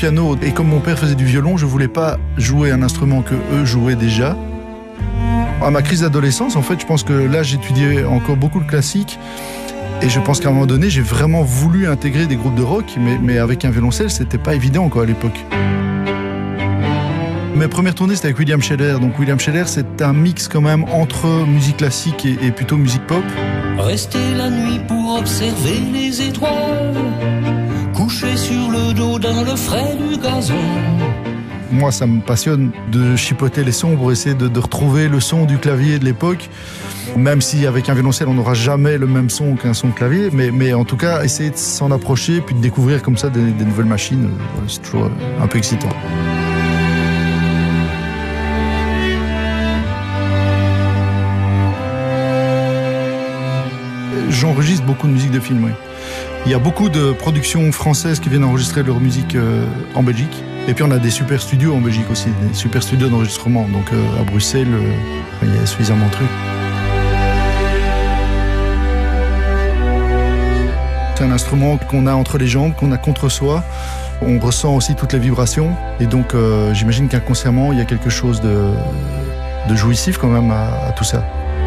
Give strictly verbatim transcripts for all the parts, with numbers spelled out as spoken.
piano et comme mon père faisait du violon, je voulais pas jouer un instrument que eux jouaient déjà. À ma crise d'adolescence, en fait, je pense que là, j'étudiais encore beaucoup le classique. Et je pense qu'à un moment donné, j'ai vraiment voulu intégrer des groupes de rock, mais, mais avec un violoncelle, c'était pas évident quoi, à l'époque. Mes premières tournées, c'était avec William Scheller. Donc William Scheller, c'est un mix quand même entre musique classique et, et plutôt musique pop. Rester la nuit pour observer les étoiles, coucher sur le dos dans le frais du gazon. Moi, ça me passionne de chipoter les sons pour essayer de, de retrouver le son du clavier de l'époque. Même si avec un violoncelle, on n'aura jamais le même son qu'un son de clavier. Mais, mais en tout cas, essayer de s'en approcher puis de découvrir comme ça des, des nouvelles machines, c'est toujours un peu excitant. J'enregistre beaucoup de musique de film, oui. Il y a beaucoup de productions françaises qui viennent enregistrer leur musique euh, en Belgique. Et puis on a des super studios en Belgique aussi, des super studios d'enregistrement. Donc euh, à Bruxelles, euh, il y a suffisamment de trucs. C'est un instrument qu'on a entre les jambes, qu'on a contre soi. On ressent aussi toutes les vibrations. Et donc euh, j'imagine qu'inconsciemment, il y a quelque chose de, de jouissif quand même à, à tout ça.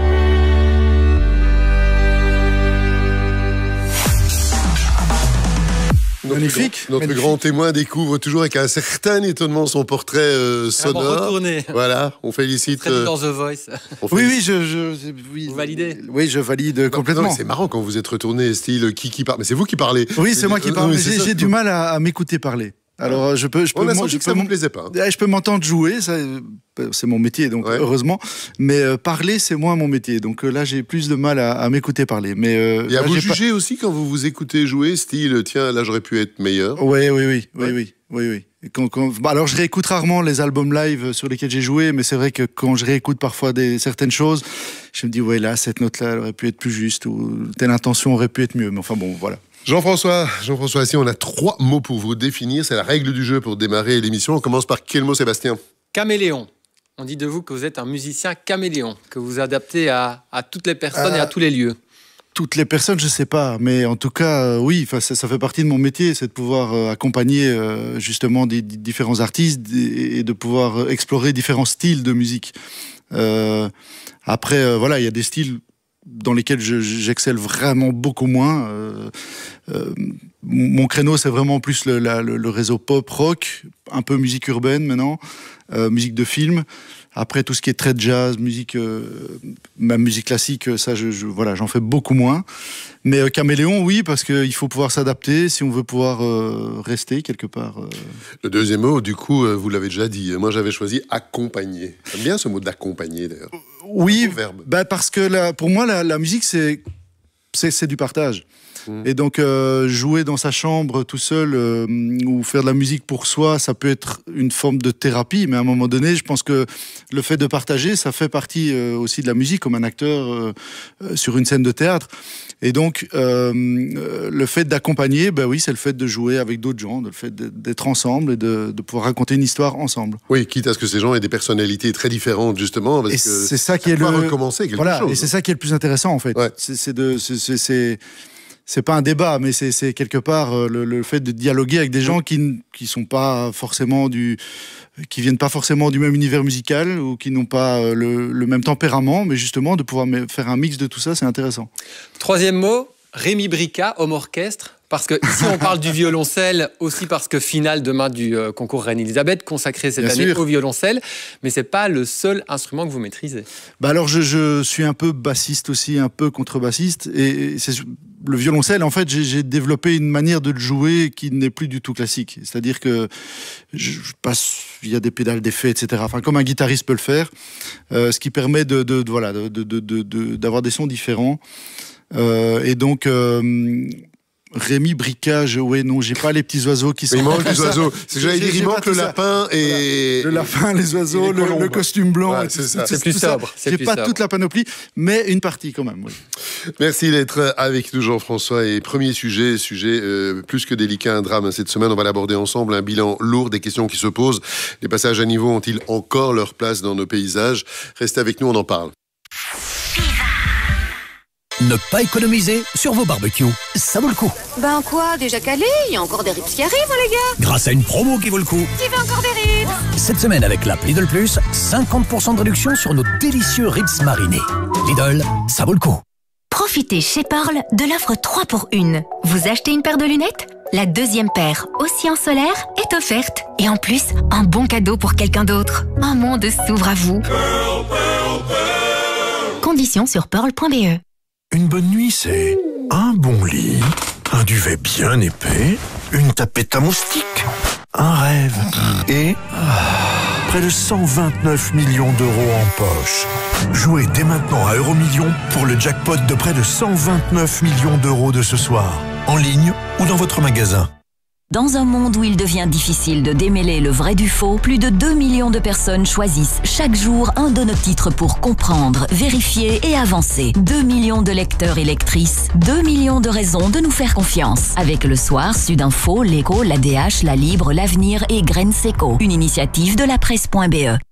Notre Magnifique. Grand, notre magnifique. grand témoin découvre toujours avec un certain étonnement son portrait euh, sonore. Retourné. Voilà, on félicite. Très euh, dans The Voice. On oui, oui, je, je oui, vous validez. Oui, je valide non, complètement. C'est marrant quand vous êtes retourné, style qui qui parle. Mais c'est vous qui parlez. Oui, c'est moi qui parle. Euh, J'ai, j'ai du mal à, à m'écouter parler. Alors je peux, je peux, on a moi, senti je que ça peux, vous plaisait pas. Hein. Je peux m'entendre jouer, ça, c'est mon métier, donc ouais. Heureusement. Mais euh, parler, c'est moins mon métier, donc euh, là j'ai plus de mal à, à m'écouter parler. Mais euh, et à là, vous j'ai juger pas... aussi quand vous vous écoutez jouer, style tiens là j'aurais pu être meilleur. Oui, oui, oui, ouais. oui, oui, oui, oui. Quand, quand... Bah, alors je réécoute rarement les albums live sur lesquels j'ai joué, mais c'est vrai que quand je réécoute parfois des certaines choses, je me dis ouais là cette note-là elle aurait pu être plus juste ou telle intention aurait pu être mieux. Mais enfin bon voilà. Jean-François, Jean-François, si on a trois mots pour vous définir, c'est la règle du jeu pour démarrer l'émission. On commence par quel mot, Sébastien? Caméléon. On dit de vous que vous êtes un musicien caméléon, que vous adaptez à, à toutes les personnes euh, et à tous les lieux. Toutes les personnes, je sais pas, mais en tout cas, euh, oui, ça, ça fait partie de mon métier, c'est de pouvoir euh, accompagner euh, justement des, des différents artistes et, et de pouvoir euh, explorer différents styles de musique. Euh, après, euh, voilà, il y a des styles dans lesquels je, j'excelle vraiment beaucoup moins. Euh, euh, mon créneau, c'est vraiment plus le, la, le, le réseau pop, rock, un peu musique urbaine maintenant, euh, musique de film. Après, tout ce qui est très jazz, musique, euh, même musique classique, ça, je, je, voilà, j'en fais beaucoup moins. Mais euh, caméléon, oui, parce qu'il faut pouvoir s'adapter si on veut pouvoir euh, rester quelque part. Euh... Le deuxième mot, du coup, euh, vous l'avez déjà dit. Moi, j'avais choisi accompagner. J'aime bien ce mot d'accompagner, d'ailleurs. Oui, bah parce que la, pour moi, la, la musique, c'est, c'est, c'est du partage. Mmh. Et donc, euh, jouer dans sa chambre tout seul euh, ou faire de la musique pour soi, ça peut être une forme de thérapie. Mais à un moment donné, je pense que le fait de partager, ça fait partie euh, aussi de la musique, comme un acteur euh, euh, sur une scène de théâtre. Et donc, euh, le fait d'accompagner, ben oui, c'est le fait de jouer avec d'autres gens, le fait d'être ensemble et de, de pouvoir raconter une histoire ensemble. Oui, quitte à ce que ces gens aient des personnalités très différentes, justement. Parce et que c'est ça qui est le. recommencer quelque voilà, chose. Et c'est ça qui est le plus intéressant, en fait. Ouais. C'est, c'est de. C'est, c'est, c'est... C'est pas un débat, mais c'est, c'est quelque part le, le fait de dialoguer avec des gens qui qui sont pas forcément du, qui viennent pas forcément du même univers musical ou qui n'ont pas le, le même tempérament, mais justement de pouvoir faire un mix de tout ça, c'est intéressant. Troisième mot, Rémi Brica, homme orchestre. Parce que ici on parle du violoncelle aussi parce que finale demain du euh, concours Reine-Elisabeth consacré cette Bien année sûr. Au violoncelle, mais c'est pas le seul instrument que vous maîtrisez. Bah alors je, je suis un peu bassiste aussi, un peu contrebassiste et c'est le violoncelle. En fait, j'ai, j'ai développé une manière de le jouer qui n'est plus du tout classique. C'est-à-dire que je, je passe, il y a des pédales d'effet, et cetera. Enfin, comme un guitariste peut le faire, euh, ce qui permet de, de, de voilà, de, de, de, de, d'avoir des sons différents. Euh, et donc. Euh, Rémi Brica, je, ouais, non, j'ai pas les petits oiseaux qui sont. Il manque les oiseaux. C'est, j'allais dire, il manque le lapin et. Voilà. Le lapin, les oiseaux, le, le costume blanc. Ouais, c'est tout, ça. Tout, c'est plus sobre. C'est j'ai plus pas sobre. toute la panoplie, mais une partie quand même. Oui. Merci d'être avec nous, Jean-François. Et premier sujet, sujet euh, plus que délicat, un drame. Cette semaine, on va l'aborder ensemble. Un bilan lourd, des questions qui se posent. Les passages à niveau ont-ils encore leur place dans nos paysages? Restez avec nous, on en parle. Ne pas économiser sur vos barbecues, ça vaut le coup. Ben quoi, déjà calé? Il y a encore des ribs qui arrivent, les gars. Grâce à une promo qui vaut le coup. Qui veut encore des ribs? Cette semaine avec l'app Lidl Plus, cinquante pour cent de réduction sur nos délicieux ribs marinés. Lidl, ça vaut le coup. Profitez chez Pearl de l'offre trois pour une. Vous achetez une paire de lunettes? La deuxième paire, aussi en solaire, est offerte. Et en plus, un bon cadeau pour quelqu'un d'autre. Un monde s'ouvre à vous. Pearl, Pearl, Pearl. Conditions sur pearl point b e. Une bonne nuit, c'est un bon lit, un duvet bien épais, une tapette à moustiques, un rêve et près de cent vingt-neuf millions d'euros en poche. Jouez dès maintenant à Euromillions pour le jackpot de près de cent vingt-neuf millions d'euros de ce soir, en ligne ou dans votre magasin. Dans un monde où il devient difficile de démêler le vrai du faux, plus de deux millions de personnes choisissent chaque jour un de nos titres pour comprendre, vérifier et avancer. deux millions de lecteurs et lectrices, deux millions de raisons de nous faire confiance. Avec Le Soir, Sudinfo, L'Écho, l'A D H, La Libre, L'Avenir et Graines Seco. Une initiative de la presse point b e.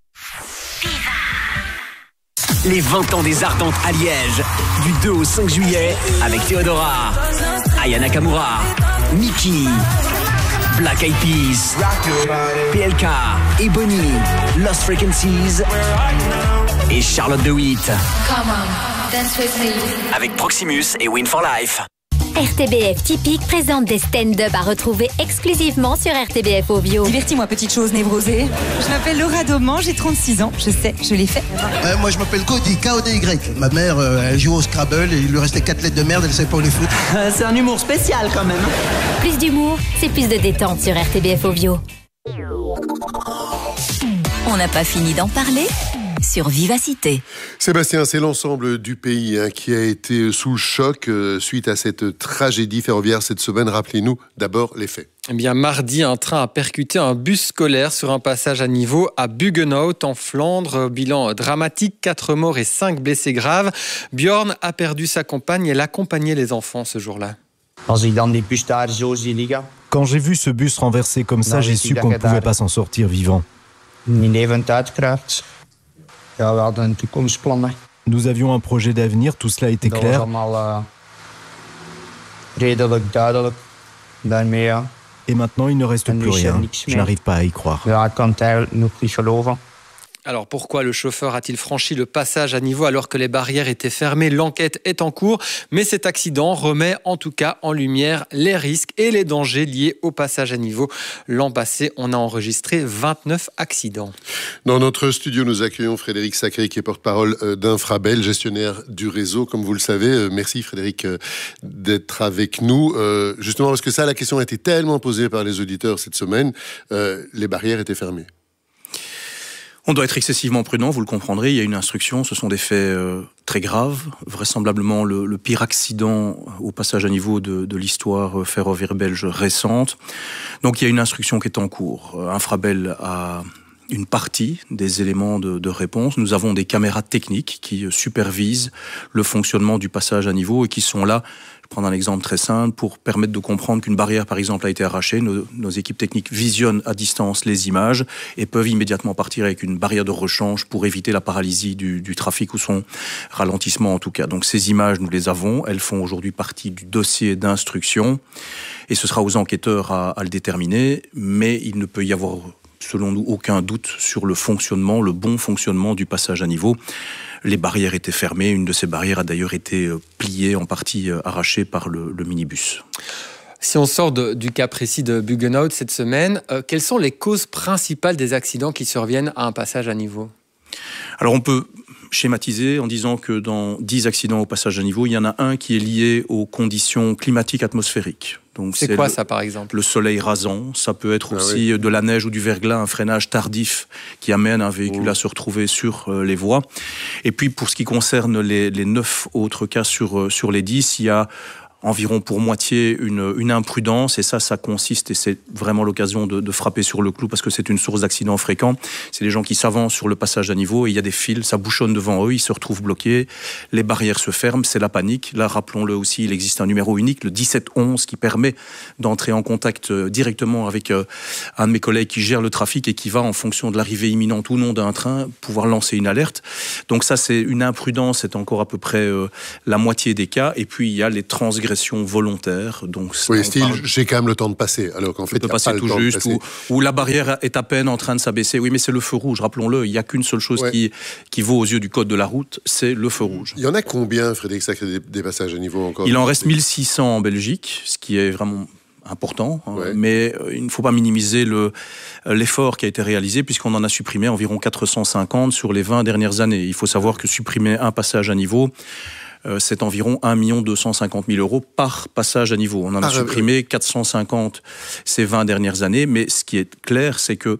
Les vingt ans des Ardentes à Liège, du deux au cinq juillet, avec Théodora, Aya Nakamura, Mickey, Black Eyed Peas, P L K, Ebony, Lost Frequencies et Charlotte DeWitt. Come on, dance with me. Avec Proximus et Win for Life. R T B F Typique présente des stand-up à retrouver exclusivement sur R T B F Ovio. Divertis-moi, petite chose névrosée. Je m'appelle Laura Dauman, j'ai trente-six ans. Je sais, je l'ai fait. Euh, moi, je m'appelle Cody, K O D Y. Ma mère, euh, elle joue au Scrabble et il lui restait quatre lettres de merde, elle ne savait pas où les foutre. Euh, c'est un humour spécial quand même. Plus d'humour, c'est plus de détente sur R T B F Ovio. On n'a pas fini d'en parler sur Vivacité. Sébastien, c'est l'ensemble du pays hein, qui a été sous le choc euh, suite à cette tragédie ferroviaire cette semaine. Rappelez-nous d'abord les faits. Eh bien, mardi, un train a percuté un bus scolaire sur un passage à niveau à Buggenhout, en Flandre. Bilan dramatique, quatre morts et cinq blessés graves. Bjorn a perdu sa compagne. Elle accompagnait les enfants ce jour-là. Quand j'ai vu ce bus renversé comme ça, j'ai su qu'on ne pouvait pas s'en sortir vivant. Nous avions un projet d'avenir, tout cela était clair. Et maintenant, il ne reste plus rien. Je n'arrive pas à y croire. Alors pourquoi le chauffeur a-t-il franchi le passage à niveau alors que les barrières étaient fermées? L'enquête est en cours, mais cet accident remet en tout cas en lumière les risques et les dangers liés au passage à niveau. L'an passé, on a enregistré vingt-neuf accidents. Dans notre studio, nous accueillons Frédéric Sacré, qui est porte-parole d'Infrabel, gestionnaire du réseau, comme vous le savez. Merci Frédéric d'être avec nous. Justement parce que ça, la question a été tellement posée par les auditeurs cette semaine, les barrières étaient fermées. On doit être excessivement prudent, vous le comprendrez. Il y a une instruction, ce sont des faits euh, très graves. Vraisemblablement le, le pire accident au passage à niveau de, de l'histoire ferroviaire belge récente. Donc il y a une instruction qui est en cours. Infrabel a une partie des éléments de, de réponse. Nous avons des caméras techniques qui supervisent le fonctionnement du passage à niveau et qui sont là. Je prends un exemple très simple pour permettre de comprendre qu'une barrière, par exemple, a été arrachée. Nos, nos équipes techniques visionnent à distance les images et peuvent immédiatement partir avec une barrière de rechange pour éviter la paralysie du, du trafic ou son ralentissement en tout cas. Donc ces images, nous les avons. Elles font aujourd'hui partie du dossier d'instruction et ce sera aux enquêteurs à, à le déterminer. Mais il ne peut y avoir, selon nous, aucun doute sur le fonctionnement, le bon fonctionnement du passage à niveau. Les barrières étaient fermées. Une de ces barrières a d'ailleurs été pliée, en partie arrachée par le, le minibus. Si on sort de, du cas précis de Buggenhout cette semaine, euh, quelles sont les causes principales des accidents qui surviennent à un passage à niveau? Alors on peut schématiser en disant que dans dix accidents au passage à niveau, il y en a un qui est lié aux conditions climatiques atmosphériques. Donc c'est quoi le, ça par exemple? Le soleil rasant, ça peut être ah aussi oui. de la neige ou du verglas, un freinage tardif qui amène un véhicule mmh. à se retrouver sur euh, les voies. Et puis pour ce qui concerne les, les neuf autres cas sur, euh, sur les dix, il y a environ pour moitié une, une imprudence, et ça, ça consiste, et c'est vraiment l'occasion de, de frapper sur le clou, parce que c'est une source d'accidents fréquents. C'est les gens qui s'avancent sur le passage à niveau, et il y a des fils, ça bouchonne devant eux, ils se retrouvent bloqués, les barrières se ferment, c'est la panique. Là, rappelons-le aussi, il existe un numéro unique, le dix-sept onze, qui permet d'entrer en contact directement avec euh, un de mes collègues qui gère le trafic et qui va, en fonction de l'arrivée imminente ou non d'un train, pouvoir lancer une alerte. Donc ça, c'est une imprudence, c'est encore à peu près euh, la moitié des cas, et puis il y a les transgressions volontaires. Donc, oui, style, parle... j'ai quand même le temps de passer, alors qu'en fait, il n'y a pas tout le temps juste, de passer. Ou, ou la barrière est à peine en train de s'abaisser. Oui, mais c'est le feu rouge, rappelons-le. Il n'y a qu'une seule chose ouais. qui, qui vaut aux yeux du code de la route, c'est le feu rouge. Il y en a combien, Frédéric Sacré, des, des passages à niveau encore? Il en reste mille six cents en Belgique, ce qui est vraiment important, ouais. hein, mais euh, il ne faut pas minimiser le, euh, l'effort qui a été réalisé, puisqu'on en a supprimé environ quatre cent cinquante sur les vingt dernières années. Il faut savoir que supprimer un passage à niveau, Euh, c'est environ un million deux cent cinquante mille euros par passage à niveau. On en a ah, supprimé euh... quatre cent cinquante ces vingt dernières années, mais ce qui est clair, c'est que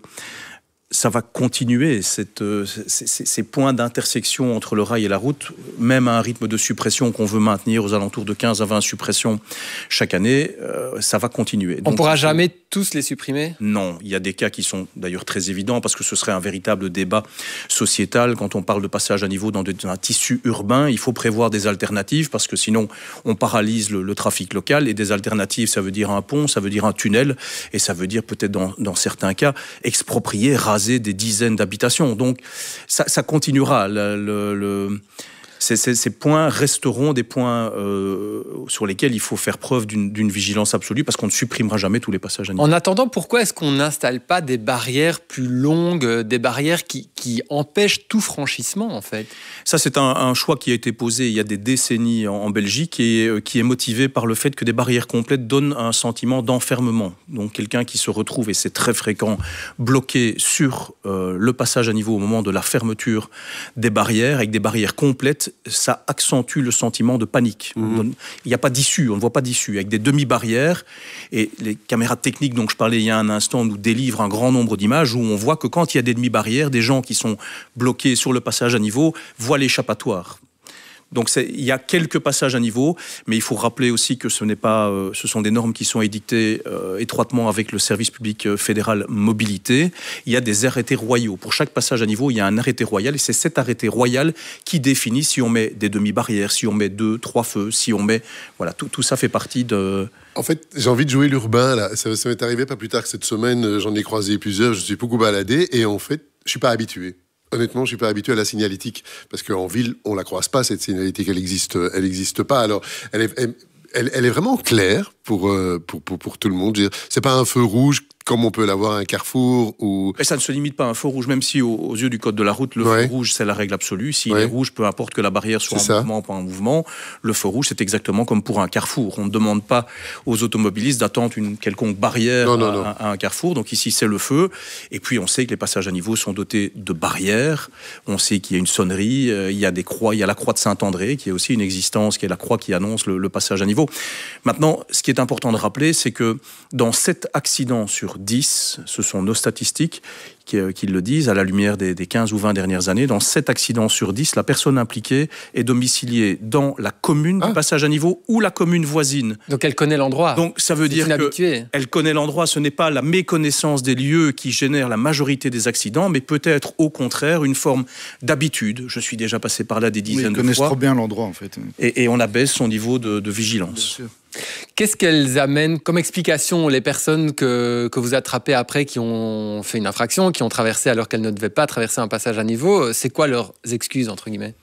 ça va continuer, cette, euh, ces, ces points d'intersection entre le rail et la route, même à un rythme de suppression qu'on veut maintenir aux alentours de quinze à vingt suppressions chaque année, euh, ça va continuer. On ne pourra jamais tous les supprimer ? Non, il y a des cas qui sont d'ailleurs très évidents, parce que ce serait un véritable débat sociétal. Quand on parle de passage à niveau dans, de, dans un tissu urbain, il faut prévoir des alternatives, parce que sinon on paralyse le, le trafic local, et des alternatives, ça veut dire un pont, ça veut dire un tunnel, et ça veut dire peut-être dans, dans certains cas exproprier, raser des dizaines d'habitations. Donc ça, ça continuera. Le, le, le, ces, ces, ces points resteront des points euh, sur lesquels il faut faire preuve d'une, d'une vigilance absolue, parce qu'on ne supprimera jamais tous les passages à niveau. En attendant, pourquoi est-ce qu'on n'installe pas des barrières plus longues, des barrières qui, qui empêchent tout franchissement, en fait ? Ça, c'est un, un choix qui a été posé il y a des décennies en, en Belgique, et euh, qui est motivé par le fait que des barrières complètes donnent un sentiment d'enfermement. Donc quelqu'un qui se retrouve, et c'est très fréquent, bloqué sur euh, le passage à niveau au moment de la fermeture des barrières, avec des barrières complètes, ça accentue le sentiment de panique. Mmh. Il n'y a pas d'issue, on ne voit pas d'issue, avec des demi-barrières, et les caméras techniques dont je parlais il y a un instant nous délivrent un grand nombre d'images où on voit que quand il y a des demi-barrières, des gens qui sont bloqués sur le passage à niveau voient l'échappatoire. Donc c'est, il y a quelques passages à niveau, mais il faut rappeler aussi que ce n'est pas, euh, ce sont des normes qui sont édictées euh, étroitement avec le service public fédéral mobilité. Il y a des arrêtés royaux. Pour chaque passage à niveau, il y a un arrêté royal, et c'est cet arrêté royal qui définit si on met des demi-barrières, si on met deux, trois feux, si on met... Voilà, tout, tout ça fait partie de... En fait, j'ai envie de jouer l'urbain, là. Ça, ça m'est arrivé pas plus tard que cette semaine, j'en ai croisé plusieurs, je suis beaucoup baladé, et en fait, je suis pas habitué. Honnêtement, je ne suis pas habitué à la signalétique, parce qu'en ville, on ne la croise pas, cette signalétique, elle n'existe elle existe pas. Alors, elle est, elle, elle, elle est vraiment claire pour, pour, pour, pour tout le monde. Ce n'est pas un feu rouge comme on peut l'avoir à un carrefour. Ou... Et ça ne se limite pas à un feu rouge, même si aux, aux yeux du code de la route, le ouais. feu rouge, c'est la règle absolue. S'il ouais. est rouge, peu importe que la barrière soit c'est en ça. mouvement ou pas en mouvement, le feu rouge, c'est exactement comme pour un carrefour. On ne demande pas aux automobilistes d'attendre une quelconque barrière non, non, à, non. à un carrefour. Donc ici, c'est le feu. Et puis, on sait que les passages à niveau sont dotés de barrières. On sait qu'il y a une sonnerie, euh, il y a des croix, il y a la croix de Saint-André, qui est aussi une existence, qui est la croix qui annonce le, le passage à niveau. Maintenant, ce qui est important de rappeler, c'est que dans sept accidents sur dix, ce sont nos statistiques qui, euh, qui le disent, à la lumière des, des quinze ou vingt dernières années, dans sept accidents sur dix, la personne impliquée est domiciliée dans la commune ah. du passage à niveau ou la commune voisine. Donc elle connaît l'endroit. Donc ça veut dire qu'elle connaît l'endroit. Ce n'est pas la méconnaissance des lieux qui génère la majorité des accidents, mais peut-être au contraire une forme d'habitude. Je suis déjà passé par là des dizaines oui, de fois. Ils connaissent trop bien l'endroit en fait. Et, et on abaisse son niveau de, de vigilance. Bien sûr. Qu'est-ce qu'elles amènent comme explication, les personnes que, que vous attrapez après qui ont fait une infraction, qui ont traversé alors qu'elles ne devaient pas traverser un passage à niveau? C'est quoi leurs excuses, entre guillemets?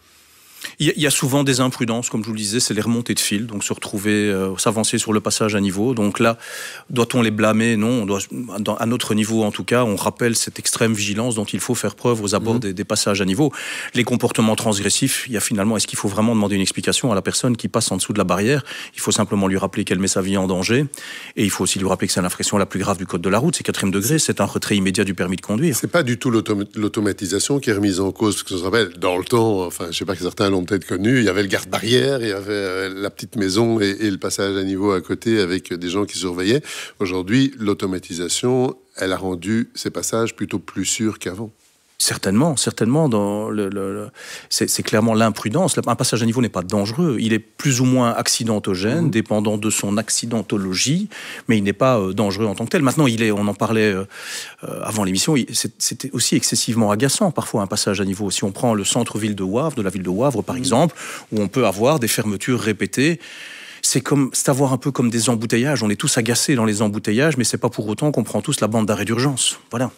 Il y a souvent des imprudences, comme je vous le disais, c'est les remontées de fil, donc se retrouver, euh, s'avancer sur le passage à niveau. Donc là, doit-on les blâmer? Non, on doit, dans, à notre niveau en tout cas, on rappelle cette extrême vigilance dont il faut faire preuve aux abords mmh. des, des passages à niveau. Les comportements transgressifs, il y a finalement, est-ce qu'il faut vraiment demander une explication à la personne qui passe en dessous de la barrière? Il faut simplement lui rappeler qu'elle met sa vie en danger, et il faut aussi lui rappeler que c'est l'infraction la plus grave du code de la route, c'est quatrième degré, c'est un retrait immédiat du permis de conduire. C'est pas du tout l'autom- l'automatisation qui est remise en cause, parce que ça se rappelle, dans le temps, enfin, je sais pas que certains l'ont peut-être connu, il y avait le garde-barrière, il y avait euh, la petite maison et, et le passage à niveau à côté avec des gens qui surveillaient. Aujourd'hui, l'automatisation, elle a rendu ces passages plutôt plus sûrs qu'avant. Certainement, certainement. Dans le, le, le, c'est, c'est clairement l'imprudence. Un passage à niveau n'est pas dangereux. Il est plus ou moins accidentogène, mmh. dépendant de son accidentologie, mais il n'est pas euh, dangereux en tant que tel. Maintenant, il est, on en parlait euh, avant l'émission, il, c'est, c'était aussi excessivement agaçant parfois un passage à niveau. Si on prend le centre-ville de Wavre, de la ville de Wavre par mmh. exemple, où on peut avoir des fermetures répétées, c'est comme, c'est avoir un peu comme des embouteillages. On est tous agacés dans les embouteillages, mais c'est pas pour autant qu'on prend tous la bande d'arrêt d'urgence. Voilà.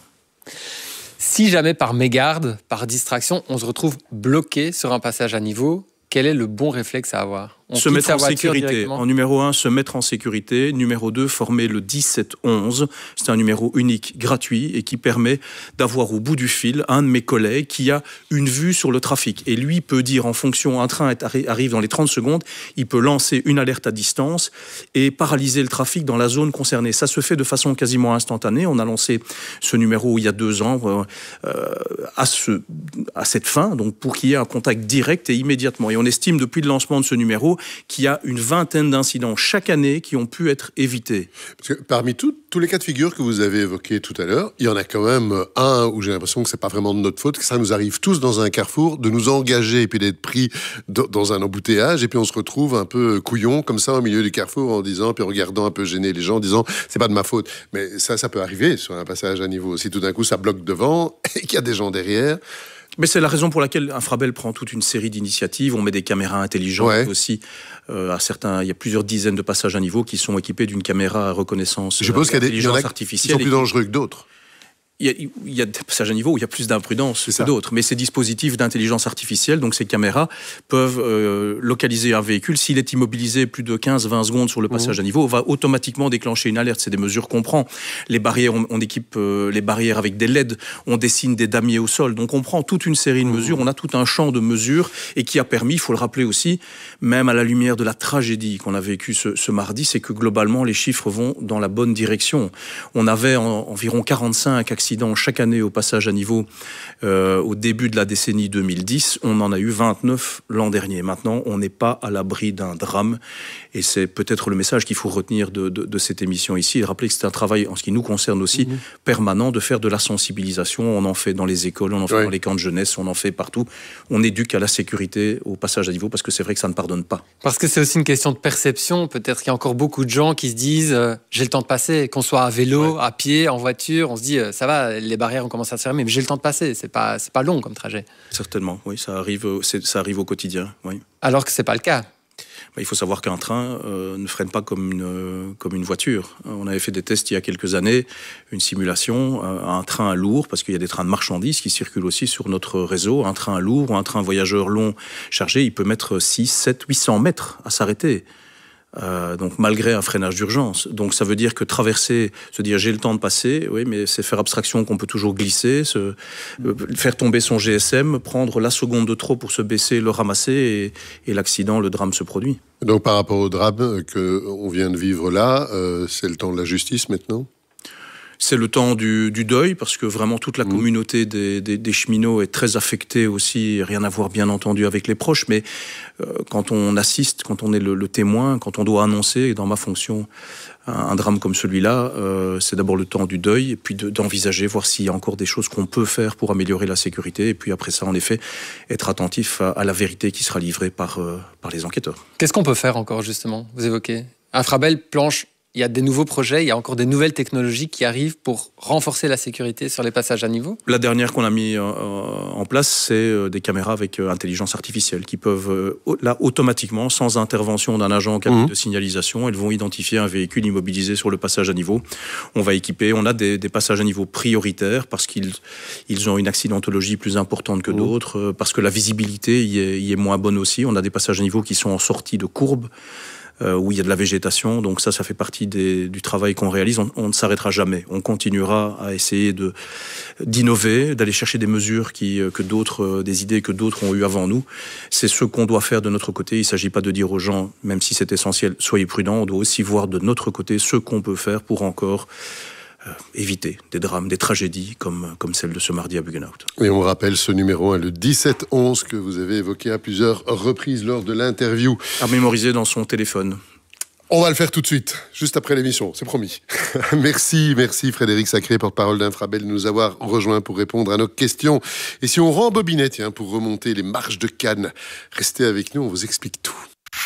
Si jamais par mégarde, par distraction, on se retrouve bloqué sur un passage à niveau, quel est le bon réflexe à avoir ? On se mettre en sécurité. En numéro un, se mettre en sécurité. Numéro deux, former le dix-sept onze. C'est un numéro unique, gratuit, et qui permet d'avoir au bout du fil un de mes collègues qui a une vue sur le trafic. Et lui peut dire, en fonction, un train est, arrive dans les trente secondes, il peut lancer une alerte à distance et paralyser le trafic dans la zone concernée. Ça se fait de façon quasiment instantanée. On a lancé ce numéro il y a deux ans euh, à, ce, à cette fin, donc pour qu'il y ait un contact direct et immédiatement. Et on estime depuis le lancement de ce numéro qu'il y a une vingtaine d'incidents chaque année qui ont pu être évités. Parce que parmi tout, tous les cas de figure que vous avez évoqués tout à l'heure, il y en a quand même un où j'ai l'impression que c'est pas vraiment de notre faute, que ça nous arrive tous dans un carrefour de nous engager et puis d'être pris dans un embouteillage et puis on se retrouve un peu couillon comme ça au milieu du carrefour en disant, puis en regardant un peu gêné les gens en disant c'est pas de ma faute. Mais ça, ça peut arriver sur un passage à niveau. Si tout d'un coup ça bloque devant et qu'il y a des gens derrière. Mais c'est la raison pour laquelle Infrabel prend toute une série d'initiatives. On met des caméras intelligentes ouais. aussi. Euh, à certains, il y a plusieurs dizaines de passages à niveau qui sont équipés d'une caméra à reconnaissance Je suppose qu'il y a des y en a qui sont plus dangereux que d'autres. Il y, a, il y a des passages à niveau où il y a plus d'imprudence que d'autres. Mais ces dispositifs d'intelligence artificielle, donc ces caméras, peuvent euh, localiser un véhicule. S'il est immobilisé plus de quinze à vingt secondes sur le passage mmh. à niveau, on va automatiquement déclencher une alerte. C'est des mesures qu'on prend. Les barrières, on, on équipe euh, les barrières avec des L E D. On dessine des damiers au sol. Donc on prend toute une série de mmh. mesures. On a tout un champ de mesures et qui a permis, il faut le rappeler aussi, même à la lumière de la tragédie qu'on a vécue ce, ce mardi, c'est que globalement, les chiffres vont dans la bonne direction. On avait en, environ quarante-cinq accidents chaque année au passage à niveau euh, au début de la décennie deux mille dix. On en a eu vingt-neuf l'an dernier. Maintenant, on n'est pas à l'abri d'un drame. Et c'est peut-être le message qu'il faut retenir de, de, de cette émission ici. Et rappeler que c'est un travail, en ce qui nous concerne aussi, mmh. permanent, de faire de la sensibilisation. On en fait dans les écoles, on en fait ouais. dans les camps de jeunesse, on en fait partout. On éduque à la sécurité au passage à niveau parce que c'est vrai que ça ne pardonne pas. Parce que c'est aussi une question de perception. Peut-être qu'il y a encore beaucoup de gens qui se disent euh, j'ai le temps de passer, qu'on soit à vélo, ouais. à pied, en voiture. On se dit euh, ça va, les barrières ont commencé à se fermer, mais j'ai le temps de passer. C'est pas, c'est pas long comme trajet. Certainement, oui, ça arrive, c'est, ça arrive au quotidien. Oui. Alors que c'est pas le cas. Il faut savoir qu'un train euh, ne freine pas comme une, euh, comme une voiture. On avait fait des tests il y a quelques années, une simulation, euh, un train lourd, parce qu'il y a des trains de marchandises qui circulent aussi sur notre réseau. Un train lourd ou un train voyageur long chargé, il peut mettre six, sept, huit cents mètres à s'arrêter. Euh, donc malgré un freinage d'urgence. Donc ça veut dire que traverser, se dire j'ai le temps de passer, oui, mais c'est faire abstraction qu'on peut toujours glisser, se, euh, faire tomber son G S M, prendre la seconde de trop pour se baisser, le ramasser et, et l'accident, le drame se produit. Donc par rapport au drame qu'on vient de vivre là, euh, c'est le temps de la justice maintenant ? C'est le temps du, du deuil, parce que vraiment toute la mmh. communauté des, des, des cheminots est très affectée aussi, rien à voir bien entendu avec les proches, mais euh, quand on assiste, quand on est le, le témoin, quand on doit annoncer, dans ma fonction, un, un drame comme celui-là, euh, c'est d'abord le temps du deuil, et puis de, d'envisager, voir s'il y a encore des choses qu'on peut faire pour améliorer la sécurité, et puis après ça, en effet, être attentif à, à la vérité qui sera livrée par, euh, par les enquêteurs. Qu'est-ce qu'on peut faire encore, justement ? Vous évoquez Infrabel planche. Il y a des nouveaux projets, il y a encore des nouvelles technologies qui arrivent pour renforcer la sécurité sur les passages à niveau. La dernière qu'on a mis euh, en place, c'est euh, des caméras avec euh, intelligence artificielle qui peuvent, euh, là, automatiquement, sans intervention d'un agent en cabine mmh. de signalisation, elles vont identifier un véhicule immobilisé sur le passage à niveau. On va équiper, on a des, des passages à niveau prioritaires parce qu'ils ils ont une accidentologie plus importante que mmh. d'autres, euh, parce que la visibilité y est, y est moins bonne aussi. On a des passages à niveau qui sont en sortie de courbe, Euh, où il y a de la végétation, donc ça, ça fait partie des, du travail qu'on réalise. On, on ne s'arrêtera jamais. On continuera à essayer de, d'innover, d'aller chercher des mesures qui, que d'autres, des idées que d'autres ont eues avant nous. C'est ce qu'on doit faire de notre côté. Il ne s'agit pas de dire aux gens, même si c'est essentiel, soyez prudents. On doit aussi voir de notre côté ce qu'on peut faire pour encore Euh, éviter des drames, des tragédies comme, comme celle de ce mardi à Buggenhout. Et on rappelle ce numéro, hein, le dix-sept onze, que vous avez évoqué à plusieurs reprises lors de l'interview. À mémoriser dans son téléphone. On va le faire tout de suite, juste après l'émission, c'est promis. Merci, merci Frédéric Sacré, porte-parole d'Infrabel, de nous avoir rejoints pour répondre à nos questions. Et si on rembobinait, tiens, pour remonter les marches de Cannes, restez avec nous, on vous explique tout.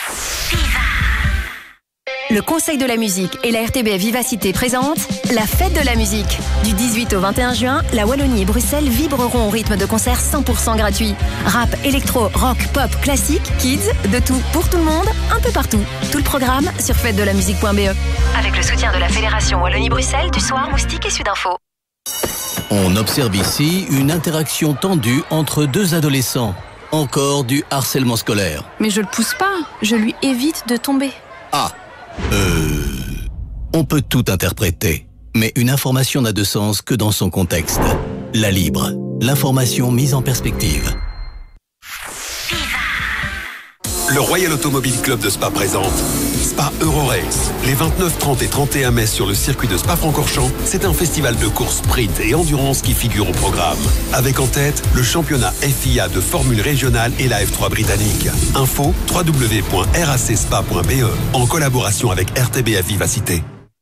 Le Conseil de la musique et la R T B F Vivacité présentent la fête de la musique. Du dix-huit au vingt et un juin, la Wallonie et Bruxelles vibreront au rythme de concerts cent pour cent gratuits. Rap, électro, rock, pop, classique, kids, de tout pour tout le monde, un peu partout. Tout le programme sur fête de la musique point b e. Avec le soutien de la Fédération Wallonie-Bruxelles, du Soir, Moustique et Sudinfo. On observe ici une interaction tendue entre deux adolescents. Encore du harcèlement scolaire. Mais je le pousse pas, je lui évite de tomber. Ah Euh... On peut tout interpréter, mais une information n'a de sens que dans son contexte. La Libre, l'information mise en perspective. Le Royal Automobile Club de Spa présente Spa Eurorace. Les vingt-neuf, trente et trente et un mai sur le circuit de Spa-Francorchamps, c'est un festival de courses sprint et endurance qui figure au programme. Avec en tête le championnat F I A de formule régionale et la F trois britannique. Info w w w point r a c spa point b e en collaboration avec R T B F Vivacité.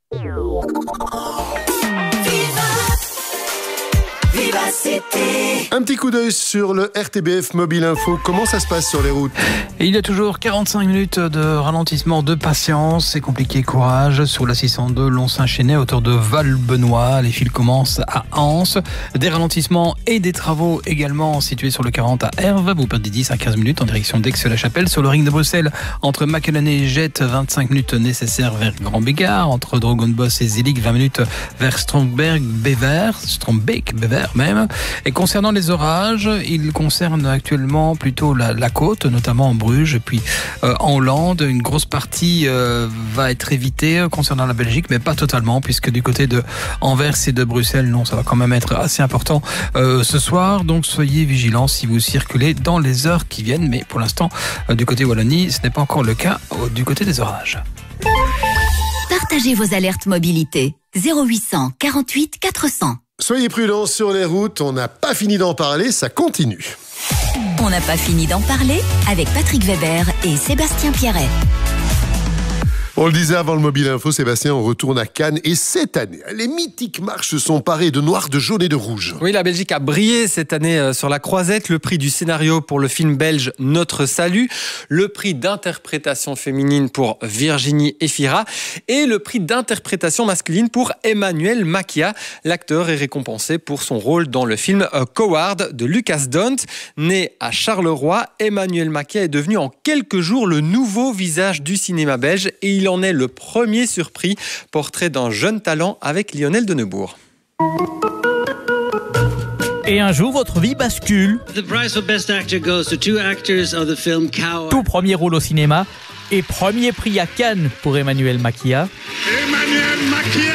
Un petit coup d'œil sur le R T B F Mobile Info. Comment ça se passe sur les routes? Et il y a toujours quarante-cinq minutes de ralentissement, de patience. C'est compliqué, courage. Sur la six cent deux, Lons-Saint-Chénet, autour de Val-Benoît. Les fils commencent à Anse. Des ralentissements et des travaux également situés sur le quarante à Herve. Vous perdez dix à quinze minutes en direction d'Aix-la-Chapelle. Sur le ring de Bruxelles, entre Macquelenay et Jette, vingt-cinq minutes nécessaires vers Grand-Bégard. Entre Drogonbos et Zelig, vingt minutes vers Stromberg-Bever. Strombeek-Bever même. Et concernant les orages, ils concernent actuellement plutôt la, la côte, notamment en Bruges, et puis euh, en Hollande. Une grosse partie euh, va être évitée concernant la Belgique, mais pas totalement, puisque du côté de Anvers et de Bruxelles, non, ça va quand même être assez important euh, ce soir. Donc soyez vigilants si vous circulez dans les heures qui viennent. Mais pour l'instant, euh, du côté Wallonie, ce n'est pas encore le cas euh, du côté des orages. Partagez vos alertes mobilité. zéro huit cent quarante-huit quatre cents. Soyez prudents sur les routes, on n'a pas fini d'en parler, ça continue. On n'a pas fini d'en parler avec Patrick Weber et Sébastien Pierret. On le disait avant le Mobile Info, Sébastien, on retourne à Cannes. Et cette année, les mythiques marches se sont parées de noir, de jaune et de rouge. Oui, la Belgique a brillé cette année sur la Croisette. Le prix du scénario pour le film belge Notre Salut. Le prix d'interprétation féminine pour Virginie Efira. Et le prix d'interprétation masculine pour Emmanuel Makia. L'acteur est récompensé pour son rôle dans le film Coward de Lucas Dont. Né à Charleroi, Emmanuel Makia est devenu en quelques jours le nouveau visage du cinéma belge. Et il Il en est le premier surpris, portrait d'un jeune talent avec Lionel de Neubourg. Et un jour, votre vie bascule. The prize for best actor goes to two actors of the film Coward. Tout premier rôle au cinéma et premier prix à Cannes pour Emmanuel Makia. Emmanuel Makia.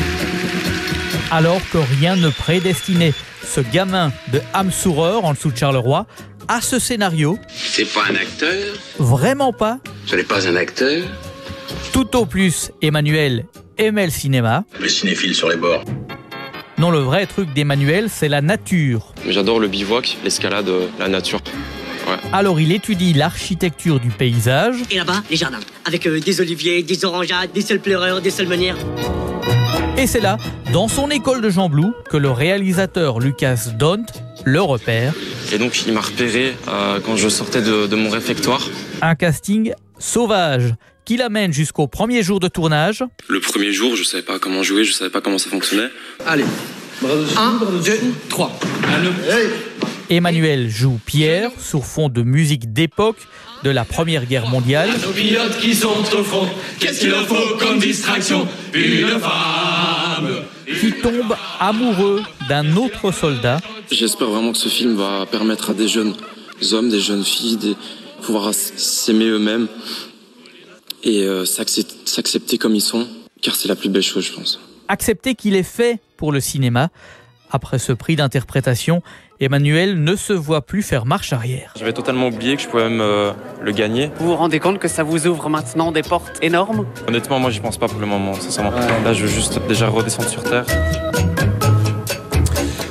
Alors que rien ne prédestinait ce gamin de Hamsoureur, en dessous de Charleroi, à ce scénario. C'est pas un acteur. Vraiment pas. Ce n'est pas un acteur. Tout au plus, Emmanuel aimait le cinéma. Le cinéphile sur les bords. Non, le vrai truc d'Emmanuel, c'est la nature. J'adore le bivouac, l'escalade, la nature. Ouais. Alors il étudie l'architecture du paysage. Et là-bas, les jardins, avec euh, des oliviers, des orangeades, des seuls pleureurs, des seules meunières. Et c'est là, dans son école de Jean Blou, que le réalisateur Lucas Dont le repère. Et donc il m'a repéré euh, quand je sortais de, de mon réfectoire. Un casting sauvage qui l'amène jusqu'au premier jour de tournage. Le premier jour, je savais pas comment jouer, je savais pas comment ça fonctionnait. Allez, un, deux, trois. Emmanuel joue Pierre sur fond de musique d'époque de la Première Guerre mondiale. Nos pilotes qui sont au front, qu'est-ce qu'il leur faut comme distraction? Une femme Qui tombe amoureux d'un autre soldat. J'espère vraiment que ce film va permettre à des jeunes hommes, des jeunes filles, de pouvoir s'aimer eux-mêmes et euh, s'accepter comme ils sont, car c'est la plus belle chose, je pense. Accepter qu'il est fait pour le cinéma. Après ce prix d'interprétation, Emmanuel ne se voit plus faire marche arrière. J'avais totalement oublié que je pouvais même euh, le gagner. Vous vous rendez compte que ça vous ouvre maintenant des portes énormes? Honnêtement, moi j'y pense pas pour le moment, sincèrement. Ouais. Là, je veux juste déjà redescendre sur terre.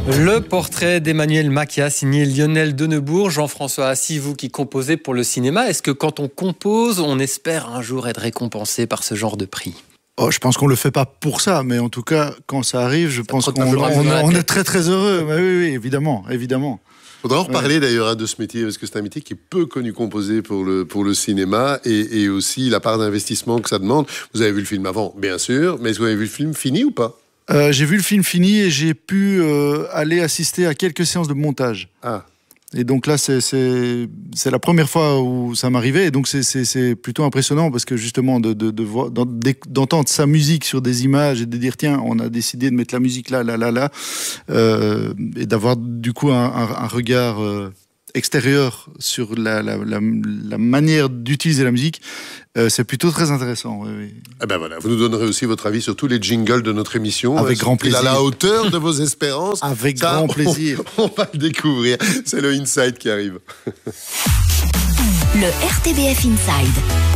Le portrait d'Emmanuel Macia, signé Lionel Denebourg. Jean-François Assis, vous qui composez pour le cinéma, est-ce que quand on compose, on espère un jour être récompensé par ce genre de prix ? Oh, je pense qu'on le fait pas pour ça, mais en tout cas, quand ça arrive, je ça pense qu'on on, on, on est très très heureux. Mais oui, oui, évidemment, évidemment. Il faudra en reparler ouais. d'ailleurs hein, de ce métier, parce que c'est un métier qui est peu connu composé pour le, pour le cinéma, et, et aussi la part d'investissement que ça demande. Vous avez vu le film avant, bien sûr, mais est-ce que vous avez vu le film fini ou pas ? euh, J'ai vu le film fini et j'ai pu euh, aller assister à quelques séances de montage. Ah. Et donc là, c'est, c'est, c'est la première fois où ça m'arrivait. Et donc, c'est, c'est, c'est plutôt impressionnant parce que justement, de, de, de voir, d'entendre sa musique sur des images et de dire, tiens, on a décidé de mettre la musique là, là, là, là. Euh, et d'avoir du coup un, un, un regard euh, extérieur sur la, la, la, la manière d'utiliser la musique, euh, c'est plutôt très intéressant. Oui, oui. Eh ben voilà, vous nous donnerez aussi votre avis sur tous les jingles de notre émission. Avec grand plaisir. À la hauteur de vos espérances. Avec Ça, grand plaisir. On, on va le découvrir. C'est le Inside qui arrive. Le R T B F Inside.